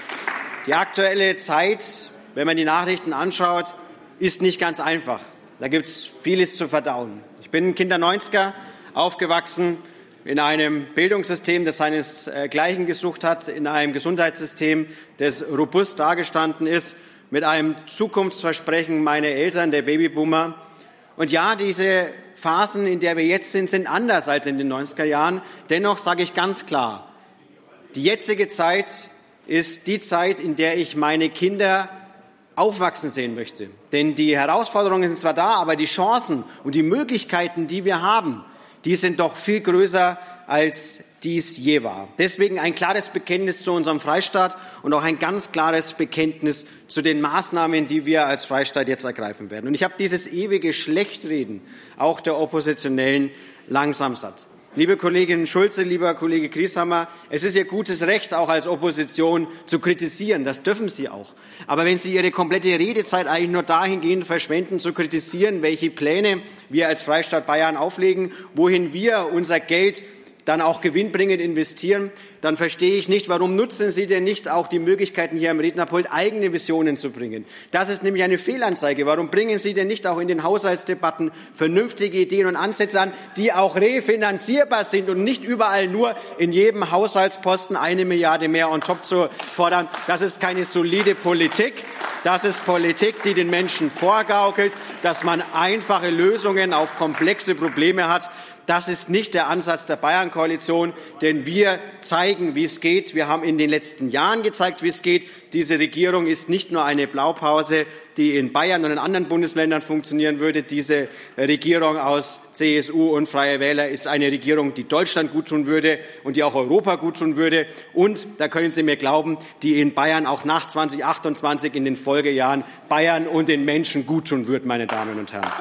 S7: die aktuelle Zeit, wenn man die Nachrichten anschaut, ist nicht ganz einfach. Da gibt es vieles zu verdauen. Ich bin ein Kind der 90er, aufgewachsen in einem Bildungssystem, das seinesgleichen gesucht hat, in einem Gesundheitssystem, das robust dagestanden ist, mit einem Zukunftsversprechen meiner Eltern, der Babyboomer. Und ja, diese Phasen, in der wir jetzt sind anders als in den 90er Jahren. Dennoch sage ich ganz klar, die jetzige Zeit ist die Zeit, in der ich meine Kinder aufwachsen sehen möchte. Denn die Herausforderungen sind zwar da, aber die Chancen und die Möglichkeiten, die wir haben, die sind doch viel größer, als dies je war. Deswegen ein klares Bekenntnis zu unserem Freistaat und auch ein ganz klares Bekenntnis zu den Maßnahmen, die wir als Freistaat jetzt ergreifen werden. Und ich habe dieses ewige Schlechtreden auch der Oppositionellen langsam satt. Liebe Kollegin Schulze, lieber Kollege Grieshammer, es ist Ihr gutes Recht, auch als Opposition zu kritisieren. Das dürfen Sie auch. Aber wenn Sie Ihre komplette Redezeit eigentlich nur dahingehend verschwenden, zu kritisieren, welche Pläne wir als Freistaat Bayern auflegen, wohin wir unser Geld dann auch gewinnbringend investieren, dann verstehe ich nicht, warum nutzen Sie denn nicht auch die Möglichkeiten, hier am Rednerpult eigene Visionen zu bringen. Das ist nämlich eine Fehlanzeige. Warum bringen Sie denn nicht auch in den Haushaltsdebatten vernünftige Ideen und Ansätze an, die auch refinanzierbar sind und nicht überall nur in jedem Haushaltsposten 1 Milliarde mehr on top zu fordern? Das ist keine solide Politik. Das ist Politik, die den Menschen vorgaukelt, dass man einfache Lösungen auf komplexe Probleme hat. Das ist nicht der Ansatz der Bayern-Koalition, denn wir zeigen, wie es geht. Wir haben in den letzten Jahren gezeigt, wie es geht. Diese Regierung ist nicht nur eine Blaupause, die in Bayern und in anderen Bundesländern funktionieren würde. Diese Regierung aus CSU und Freie Wähler ist eine Regierung, die Deutschland guttun würde und die auch Europa guttun würde. Und, da können Sie mir glauben, die in Bayern auch nach 2028 in den Folgejahren Bayern und den Menschen guttun wird, meine Damen und Herren.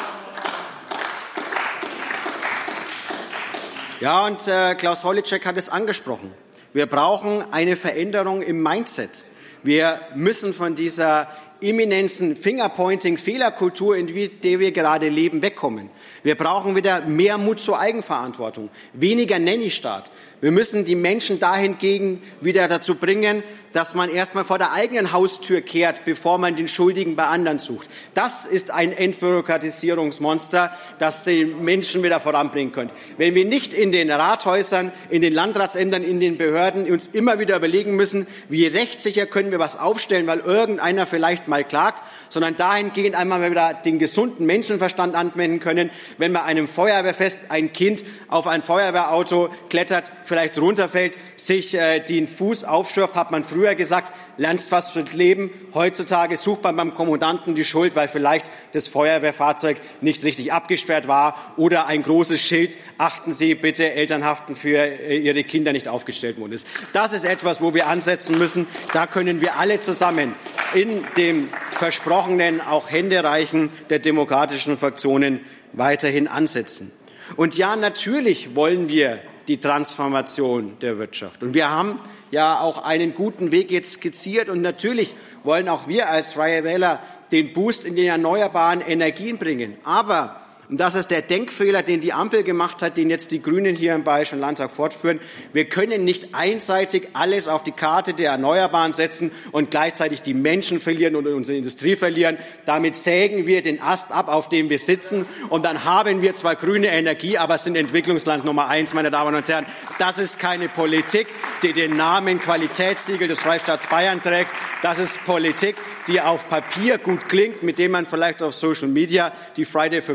S7: Ja, und Klaus Holleczek hat es angesprochen. Wir brauchen eine Veränderung im Mindset. Wir müssen von dieser imminenten Fingerpointing-Fehlerkultur, in der wir gerade leben, wegkommen. Wir brauchen wieder mehr Mut zur Eigenverantwortung, weniger Nanny-Staat. Wir müssen die Menschen dahingegen wieder dazu bringen, dass man erstmal vor der eigenen Haustür kehrt, bevor man den Schuldigen bei anderen sucht. Das ist ein Entbürokratisierungsmonster, das die Menschen wieder voranbringen könnte. Wenn wir nicht in den Rathäusern, in den Landratsämtern, in den Behörden uns immer wieder überlegen müssen, wie rechtssicher können wir was aufstellen, weil irgendeiner vielleicht mal klagt, sondern dahingehend einmal wieder den gesunden Menschenverstand anwenden können, wenn bei einem Feuerwehrfest ein Kind auf ein Feuerwehrauto klettert, vielleicht runterfällt, sich den Fuß aufschürft, hat man früher gesagt, lernst was fürs Leben. Heutzutage sucht man beim Kommandanten die Schuld, weil vielleicht das Feuerwehrfahrzeug nicht richtig abgesperrt war oder ein großes Schild, achten Sie bitte, Elternhaften für Ihre Kinder nicht aufgestellt worden ist. Das ist etwas, wo wir ansetzen müssen. Da können wir alle zusammen in dem versprochenen auch Händereichen der demokratischen Fraktionen weiterhin ansetzen. Und ja, natürlich wollen wir die Transformation der Wirtschaft. Und wir haben ja auch einen guten Weg jetzt skizziert. Und natürlich wollen auch wir als Freie Wähler den Boost in den erneuerbaren Energien bringen. Aber, und das ist der Denkfehler, den die Ampel gemacht hat, den jetzt die Grünen hier im Bayerischen Landtag fortführen, wir können nicht einseitig alles auf die Karte der Erneuerbaren setzen und gleichzeitig die Menschen verlieren und unsere Industrie verlieren. Damit sägen wir den Ast ab, auf dem wir sitzen. Und dann haben wir zwar grüne Energie, aber sind Entwicklungsland Nummer 1, meine Damen und Herren. Das ist keine Politik, die den Namen Qualitätssiegel des Freistaats Bayern trägt. Das ist Politik, die auf Papier gut klingt, mit dem man vielleicht auf Social Media die Friday for Future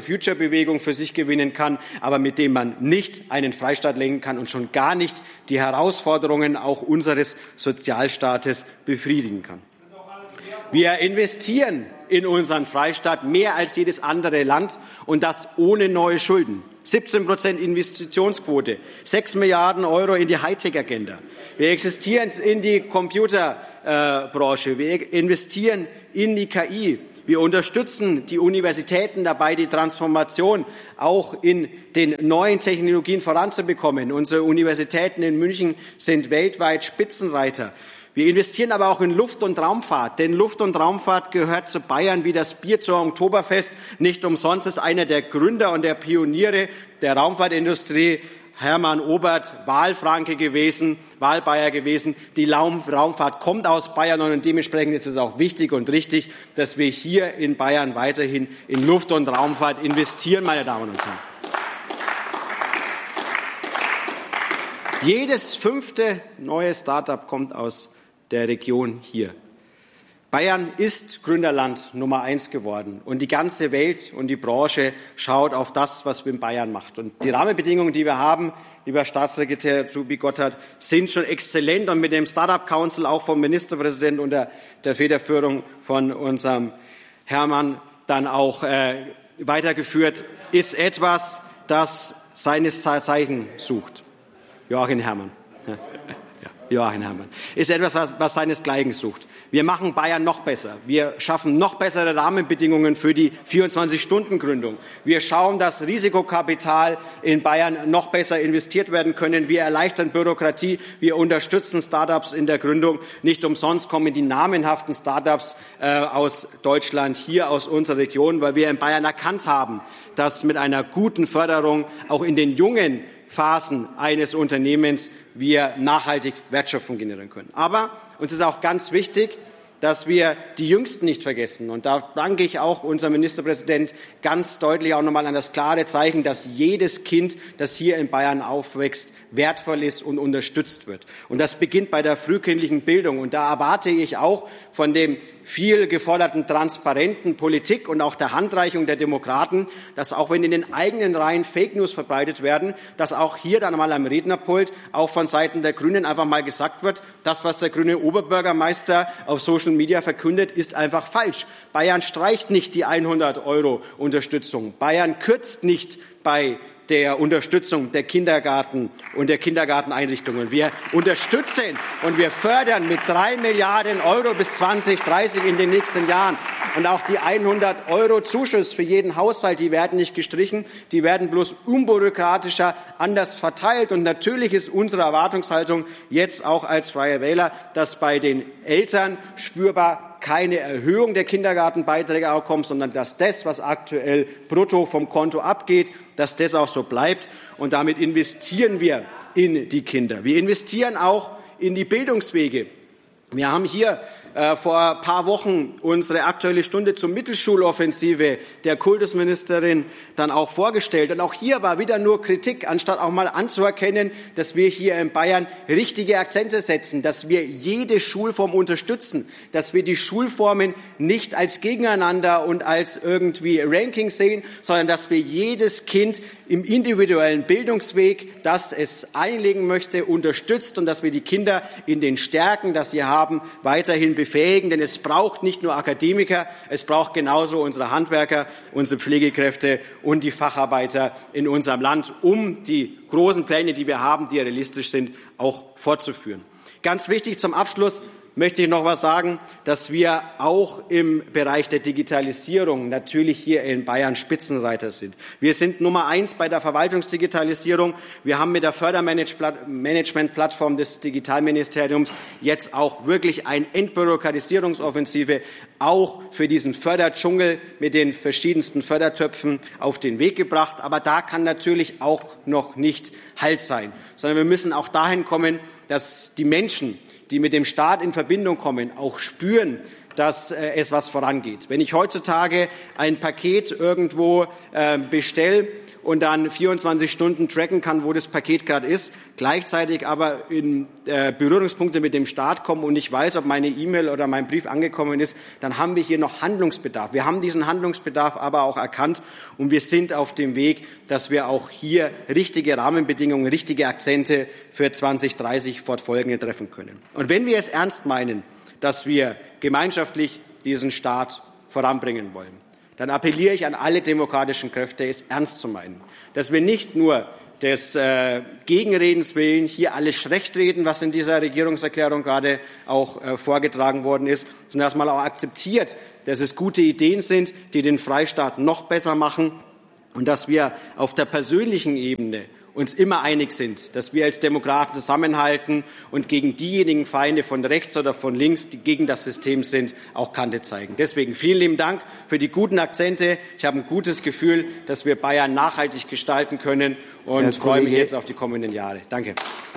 S7: Bürgerbewegung für sich gewinnen kann, aber mit dem man nicht einen Freistaat lenken kann und schon gar nicht die Herausforderungen auch unseres Sozialstaates befriedigen kann. Wir investieren in unseren Freistaat mehr als jedes andere Land und das ohne neue Schulden. 17% Investitionsquote, 6 Milliarden Euro in die Hightech-Agenda. Wir investieren in die Computerbranche, wir investieren in die KI. Wir unterstützen die Universitäten dabei, die Transformation auch in den neuen Technologien voranzubekommen. Unsere Universitäten in München sind weltweit Spitzenreiter. Wir investieren aber auch in Luft- und Raumfahrt, denn Luft- und Raumfahrt gehört zu Bayern wie das Bier zum Oktoberfest. Nicht umsonst ist einer der Gründer und der Pioniere der Raumfahrtindustrie Hermann Obert Wahlfranke gewesen, Wahlbayer gewesen. Die Raumfahrt kommt aus Bayern und dementsprechend ist es auch wichtig und richtig, dass wir hier in Bayern weiterhin in Luft- und Raumfahrt investieren, meine Damen und Herren. Jedes 5. neue Start-up kommt aus der Region hier. Bayern ist Gründerland Nummer 1 geworden und die ganze Welt und die Branche schaut auf das, was wir in Bayern macht. Und die Rahmenbedingungen, die wir haben, lieber Staatssekretär Trubi-Gotthard, sind schon exzellent und mit dem Startup Council auch vom Ministerpräsidenten unter der Federführung von unserem Hermann dann auch weitergeführt, ist etwas, das seines Zeichen sucht. Joachim Herrmann. Ja, Joachim Herrmann. Ist etwas, was seinesgleichen sucht. Wir machen Bayern noch besser. Wir schaffen noch bessere Rahmenbedingungen für die 24-Stunden-Gründung. Wir schauen, dass Risikokapital in Bayern noch besser investiert werden können. Wir erleichtern Bürokratie. Wir unterstützen Start-ups in der Gründung. Nicht umsonst kommen die namenhaften Start-ups aus Deutschland, hier aus unserer Region, weil wir in Bayern erkannt haben, dass mit einer guten Förderung auch in den jungen Phasen eines Unternehmens wir nachhaltig Wertschöpfung generieren können. Aber uns ist auch ganz wichtig, dass wir die Jüngsten nicht vergessen. Und da danke ich auch unserem Ministerpräsident ganz deutlich auch nochmal an das klare Zeichen, dass jedes Kind, das hier in Bayern aufwächst, wertvoll ist und unterstützt wird. Und das beginnt bei der frühkindlichen Bildung. Und da erwarte ich auch von dem viel geforderten transparenten Politik und auch der Handreichung der Demokraten, dass auch wenn in den eigenen Reihen Fake News verbreitet werden, dass auch hier dann mal am Rednerpult auch von Seiten der Grünen einfach mal gesagt wird, das, was der grüne Oberbürgermeister auf Social Media verkündet, ist einfach falsch. Bayern streicht nicht die 100 € Unterstützung. Bayern kürzt nicht bei der Unterstützung der Kindergarten und der Kindergarteneinrichtungen. Wir unterstützen und wir fördern mit 3 Milliarden € bis 2030 in den nächsten Jahren. Und auch die 100 € Zuschuss für jeden Haushalt, die werden nicht gestrichen, die werden bloß unbürokratischer anders verteilt. Und natürlich ist unsere Erwartungshaltung jetzt auch als Freie Wähler, dass bei den Eltern spürbar keine Erhöhung der Kindergartenbeiträge auch kommt, sondern dass das, was aktuell brutto vom Konto abgeht, dass das auch so bleibt. Und damit investieren wir in die Kinder. Wir investieren auch in die Bildungswege. Wir haben hier vor ein paar Wochen unsere Aktuelle Stunde zur Mittelschuloffensive der Kultusministerin dann auch vorgestellt. Und auch hier war wieder nur Kritik, anstatt auch mal anzuerkennen, dass wir hier in Bayern richtige Akzente setzen, dass wir jede Schulform unterstützen, dass wir die Schulformen nicht als gegeneinander und als irgendwie Ranking sehen, sondern dass wir jedes Kind im individuellen Bildungsweg, das es einlegen möchte, unterstützt und dass wir die Kinder in den Stärken, das sie haben, weiterhin befähigen. Denn es braucht nicht nur Akademiker, es braucht genauso unsere Handwerker, unsere Pflegekräfte und die Facharbeiter in unserem Land, um die großen Pläne, die wir haben, die realistisch sind, auch fortzuführen. Ganz wichtig zum Abschluss möchte ich noch was sagen, dass wir auch im Bereich der Digitalisierung natürlich hier in Bayern Spitzenreiter sind. Wir sind Nummer 1 bei der Verwaltungsdigitalisierung. Wir haben mit der Fördermanagement-Plattform des Digitalministeriums jetzt auch wirklich eine Entbürokratisierungsoffensive auch für diesen Förderdschungel mit den verschiedensten Fördertöpfen auf den Weg gebracht. Aber da kann natürlich auch noch nicht Halt sein, sondern wir müssen auch dahin kommen, dass die Menschen, die mit dem Staat in Verbindung kommen, auch spüren, dass es was vorangeht. Wenn ich heutzutage ein Paket irgendwo bestelle und dann 24 Stunden tracken kann, wo das Paket gerade ist, gleichzeitig aber in Berührungspunkte mit dem Staat kommen und ich weiß, ob meine E-Mail oder mein Brief angekommen ist, dann haben wir hier noch Handlungsbedarf. Wir haben diesen Handlungsbedarf aber auch erkannt und wir sind auf dem Weg, dass wir auch hier richtige Rahmenbedingungen, richtige Akzente für 2030 fortfolgende treffen können. Und wenn wir es ernst meinen, dass wir gemeinschaftlich diesen Staat voranbringen wollen, dann appelliere ich an alle demokratischen Kräfte, es ernst zu meinen, dass wir nicht nur des Gegenredens willen hier alles schlechtreden, was in dieser Regierungserklärung gerade auch vorgetragen worden ist, sondern dass man auch akzeptiert, dass es gute Ideen sind, die den Freistaat noch besser machen und dass wir auf der persönlichen Ebene uns immer einig sind, dass wir als Demokraten zusammenhalten und gegen diejenigen Feinde von rechts oder von links, die gegen das System sind, auch Kante zeigen. Deswegen vielen lieben Dank für die guten Akzente. Ich habe ein gutes Gefühl, dass wir Bayern nachhaltig gestalten können und freue mich jetzt auf die kommenden Jahre. Danke.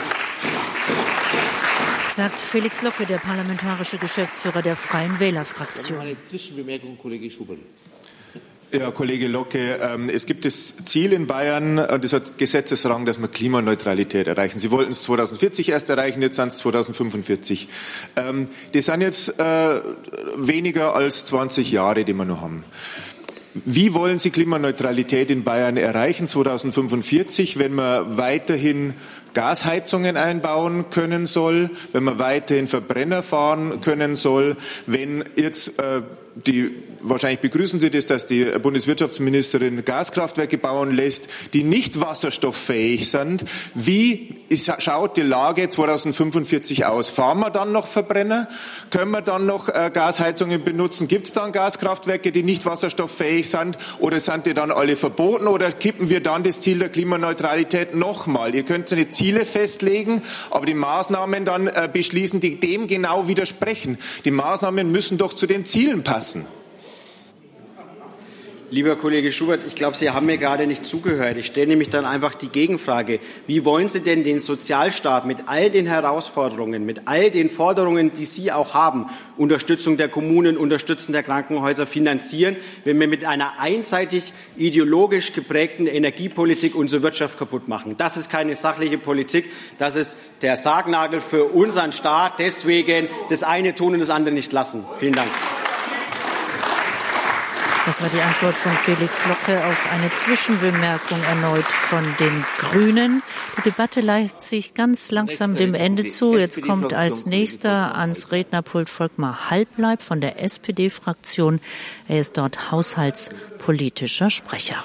S2: Sagt Felix Locke, der parlamentarische Geschäftsführer der Freien Wählerfraktion.
S5: Eine Zwischenbemerkung, Kollege Schubert.
S6: Ja, Kollege Locke, es gibt das Ziel in Bayern, und es hat Gesetzesrang, dass wir Klimaneutralität erreichen. Sie wollten es 2040 erst erreichen, jetzt sind es 2045. Das sind jetzt weniger als 20 Jahre, die wir noch haben. Wie wollen Sie Klimaneutralität in Bayern erreichen 2045, wenn man weiterhin Gasheizungen einbauen können soll, wenn man weiterhin Verbrenner fahren können soll, wenn jetzt wahrscheinlich begrüßen Sie das, dass die Bundeswirtschaftsministerin Gaskraftwerke bauen lässt, die nicht wasserstofffähig sind. Wie schaut die Lage 2045 aus? Fahren wir dann noch Verbrenner? Können wir dann noch Gasheizungen benutzen? Gibt es dann Gaskraftwerke, die nicht wasserstofffähig sind? Oder sind die dann alle verboten? Oder kippen wir dann das Ziel der Klimaneutralität nochmal? Ihr könnt eine Ziele festlegen, aber die Maßnahmen dann beschließen, die dem genau widersprechen. Die Maßnahmen müssen doch zu den Zielen passen.
S7: Lieber Kollege Schubert, ich glaube, Sie haben mir gerade nicht zugehört. Ich stelle nämlich dann einfach die Gegenfrage. Wie wollen Sie denn den Sozialstaat mit all den Herausforderungen, mit all den Forderungen, die Sie auch haben, Unterstützung der Kommunen, Unterstützung der Krankenhäuser finanzieren, wenn wir mit einer einseitig ideologisch geprägten Energiepolitik unsere Wirtschaft kaputt machen? Das ist keine sachliche Politik. Das ist der Sargnagel für unseren Staat. Deswegen das eine tun und das andere nicht lassen. Vielen Dank.
S2: Das war die Antwort von Felix Locke auf eine Zwischenbemerkung erneut von den Grünen. Die Debatte neigt sich ganz langsam dem Ende zu. Jetzt kommt als nächster ans Rednerpult Volkmar Halbleib von der SPD-Fraktion. Er ist dort haushaltspolitischer Sprecher.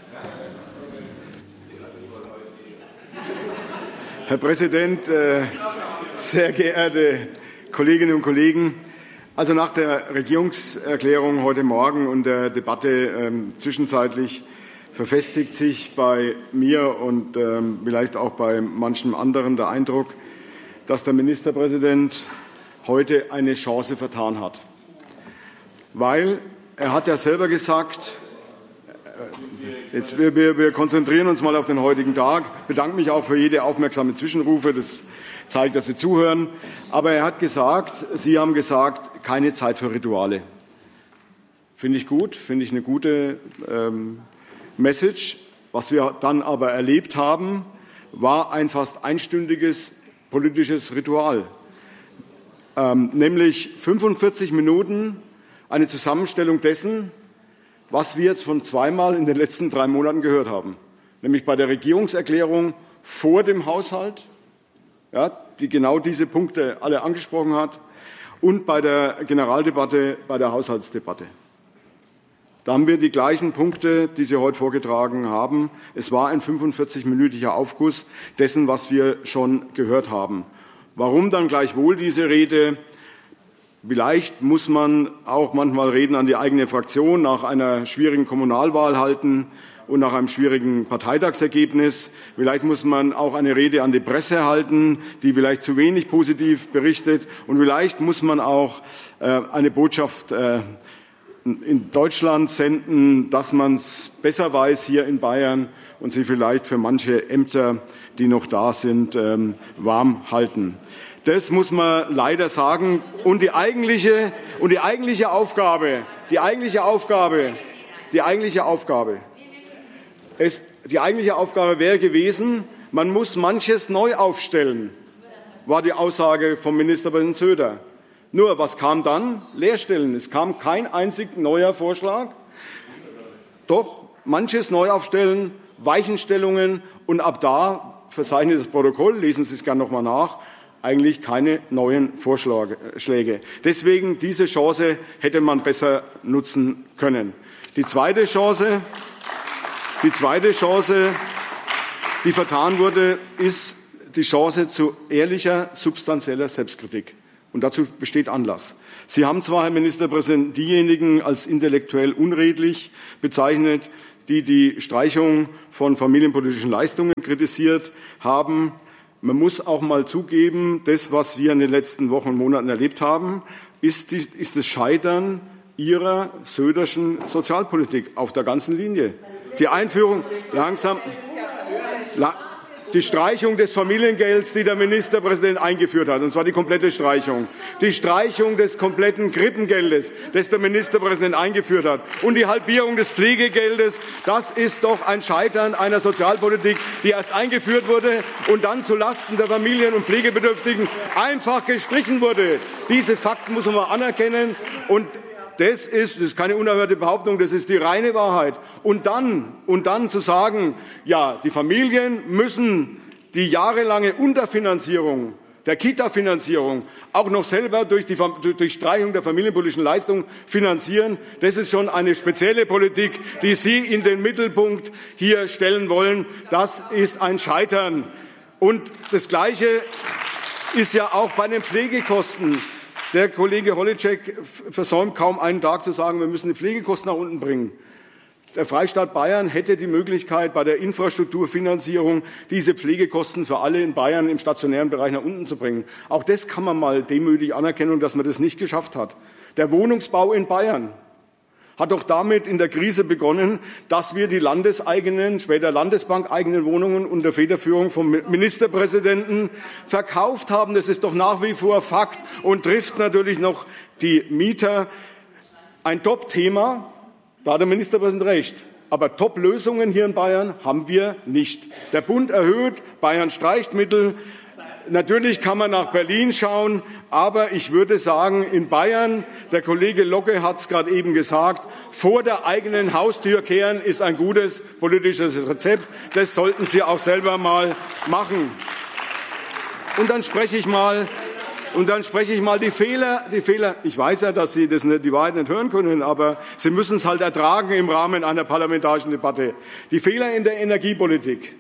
S8: Herr Präsident, sehr geehrte Kolleginnen und Kollegen! Also nach der Regierungserklärung heute Morgen und der Debatte zwischenzeitlich verfestigt sich bei mir und vielleicht auch bei manchem anderen der Eindruck, dass der Ministerpräsident heute eine Chance vertan hat. Weil er hat ja selber gesagt, wir konzentrieren uns mal auf den heutigen Tag. Ich bedanke mich auch für jede aufmerksame Zwischenrufe. Das zeigt, dass Sie zuhören. Aber er hat gesagt, Sie haben gesagt, keine Zeit für Rituale. Finde ich gut, finde ich eine gute Message. Was wir dann aber erlebt haben, war ein fast einstündiges politisches Ritual. Nämlich 45 Minuten eine Zusammenstellung dessen, was wir jetzt von zweimal in den letzten 3 Monaten gehört haben. Nämlich bei der Regierungserklärung vor dem Haushalt, ja, die genau diese Punkte alle angesprochen hat, und bei der Generaldebatte, bei der Haushaltsdebatte. Da haben wir die gleichen Punkte, die Sie heute vorgetragen haben. Es war ein 45-minütiger Aufguss dessen, was wir schon gehört haben. Warum dann gleichwohl diese Rede? Vielleicht muss man auch manchmal Reden an die eigene Fraktion nach einer schwierigen Kommunalwahl halten und nach einem schwierigen Parteitagsergebnis. Vielleicht muss man auch eine Rede an die Presse halten, die vielleicht zu wenig positiv berichtet. Und vielleicht muss man auch eine Botschaft in Deutschland senden, dass man es besser weiß hier in Bayern und sie vielleicht für manche Ämter, die noch da sind, warm halten. Das muss man leider sagen. Und die eigentliche Aufgabe, Die eigentliche Aufgabe wäre gewesen, man muss manches neu aufstellen, war die Aussage vom Ministerpräsident Söder. Nur, was kam dann? Leerstellen. Es kam kein einzig neuer Vorschlag. Doch manches neu aufstellen, Weichenstellungen und ab da, verzeichnet das Protokoll, lesen Sie es gerne nochmal nach, eigentlich keine neuen Vorschläge. Deswegen, diese Chance hätte man besser nutzen können. Die zweite Chance, die vertan wurde, ist die Chance zu ehrlicher, substanzieller Selbstkritik. Und dazu besteht Anlass. Sie haben zwar, Herr Ministerpräsident, diejenigen als intellektuell unredlich bezeichnet, die die Streichung von familienpolitischen Leistungen kritisiert haben. Man muss auch mal zugeben, das, was wir in den letzten Wochen und Monaten erlebt haben, ist das Scheitern Ihrer Söderschen Sozialpolitik auf der ganzen Linie. Die Einführung die Streichung des Familiengelds, die der Ministerpräsident eingeführt hat, und zwar die komplette Streichung. Die Streichung des kompletten Krippengeldes, das der Ministerpräsident eingeführt hat. Und die Halbierung des Pflegegeldes, das ist doch ein Scheitern einer Sozialpolitik, die erst eingeführt wurde und dann zulasten der Familien- und Pflegebedürftigen einfach gestrichen wurde. Diese Fakten muss man mal anerkennen. Und das ist keine unerhörte Behauptung, das ist die reine Wahrheit. Und dann zu sagen, ja, die Familien müssen die jahrelange Unterfinanzierung der Kita-Finanzierung auch noch selber durch Streichung der familienpolitischen Leistung finanzieren, das ist schon eine spezielle Politik, die Sie in den Mittelpunkt hier stellen wollen. Das ist ein Scheitern. Und das Gleiche ist ja auch bei den Pflegekosten. Der Kollege Holitschek versäumt kaum einen Tag zu sagen, wir müssen die Pflegekosten nach unten bringen. Der Freistaat Bayern hätte die Möglichkeit, bei der Infrastrukturfinanzierung diese Pflegekosten für alle in Bayern im stationären Bereich nach unten zu bringen. Auch das kann man mal demütig anerkennen, dass man das nicht geschafft hat. Der Wohnungsbau in Bayern hat doch damit in der Krise begonnen, dass wir die landeseigenen, später landesbankeigenen Wohnungen unter Federführung vom Ministerpräsidenten verkauft haben. Das ist doch nach wie vor Fakt und trifft natürlich noch die Mieter. Ein Top-Thema, da hat der Ministerpräsident recht. Aber Top-Lösungen hier in Bayern haben wir nicht. Der Bund erhöht, Bayern streicht Mittel. Natürlich kann man nach Berlin schauen, aber ich würde sagen, in Bayern, der Kollege Locke hat es gerade eben gesagt, vor der eigenen Haustür kehren ist ein gutes politisches Rezept. Das sollten Sie auch selber mal machen. Und dann spreche ich mal die Fehler. Ich weiß ja, dass Sie die Wahrheit nicht hören können, aber Sie müssen es halt ertragen im Rahmen einer parlamentarischen Debatte. Die Fehler in der Energiepolitik.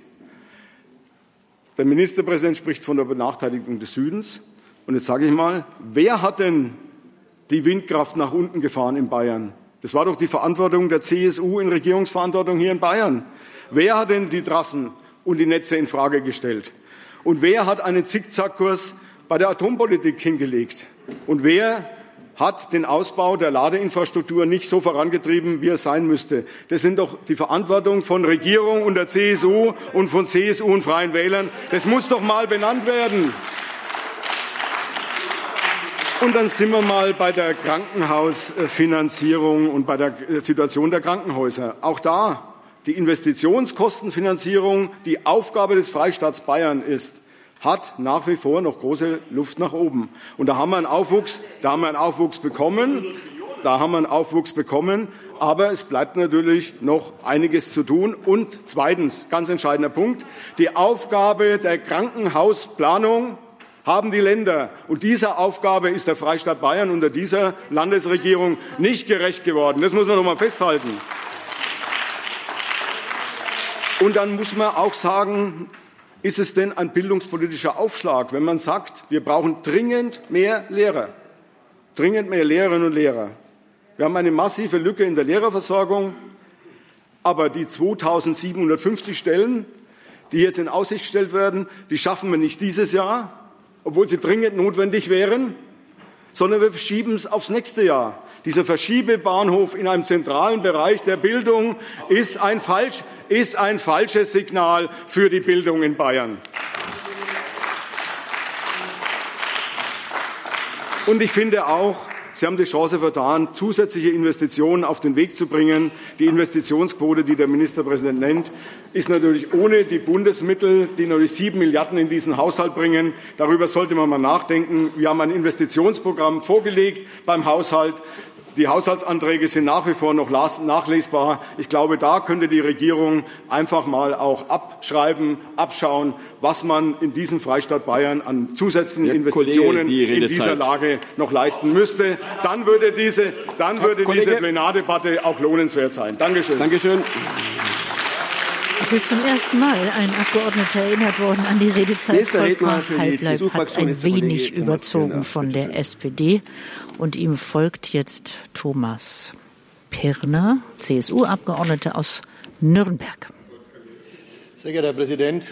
S8: Der Ministerpräsident spricht von der Benachteiligung des Südens. Und jetzt sage ich mal, wer hat denn die Windkraft nach unten gefahren in Bayern? Das war doch die Verantwortung der CSU in Regierungsverantwortung hier in Bayern. Wer hat denn die Trassen und die Netze in Frage gestellt? Und wer hat einen Zickzackkurs bei der Atompolitik hingelegt? Und wer hat den Ausbau der Ladeinfrastruktur nicht so vorangetrieben, wie es sein müsste? Das sind doch die Verantwortung von Regierung und der CSU und von CSU und Freien Wählern. Das muss doch mal benannt werden. Und dann sind wir mal bei der Krankenhausfinanzierung und bei der Situation der Krankenhäuser. Auch da die Investitionskostenfinanzierung, die Aufgabe des Freistaats Bayern ist, hat nach wie vor noch große Luft nach oben. Und da haben wir einen Aufwuchs bekommen, aber es bleibt natürlich noch einiges zu tun. Und zweitens, ganz entscheidender Punkt, die Aufgabe der Krankenhausplanung haben die Länder. Und dieser Aufgabe ist der Freistaat Bayern unter dieser Landesregierung nicht gerecht geworden. Das muss man noch mal festhalten. Und dann muss man auch sagen, ist es denn ein bildungspolitischer Aufschlag, wenn man sagt, wir brauchen dringend mehr Lehrer, dringend mehr Lehrerinnen und Lehrer? Wir haben eine massive Lücke in der Lehrerversorgung, aber die 2750 Stellen, die jetzt in Aussicht gestellt werden, die schaffen wir nicht dieses Jahr, obwohl sie dringend notwendig wären, sondern wir verschieben es aufs nächste Jahr. Dieser Verschiebebahnhof in einem zentralen Bereich der Bildung ist ein falsches Signal für die Bildung in Bayern. Und ich finde auch, Sie haben die Chance vertan, zusätzliche Investitionen auf den Weg zu bringen. Die Investitionsquote, die der Ministerpräsident nennt, ist natürlich ohne die Bundesmittel, die natürlich 7 Milliarden in diesen Haushalt bringen. Darüber sollte man mal nachdenken. Wir haben ein Investitionsprogramm vorgelegt beim Haushalt. Die Haushaltsanträge sind nach wie vor noch nachlesbar. Ich glaube, da könnte die Regierung einfach mal auch abschauen, was man in diesem Freistaat Bayern an zusätzlichen Investitionen in dieser Lage noch leisten müsste. Dann würde diese Plenardebatte auch lohnenswert sein. Dankeschön.
S9: Dankeschön.
S2: Es ist zum ersten Mal ein Abgeordneter erinnert worden an die Redezeit. Volkmar Halbleib hat ein wenig überzogen von der SPD. Und ihm folgt jetzt Thomas Pirner, CSU-Abgeordneter aus Nürnberg.
S9: Sehr geehrter Herr Präsident,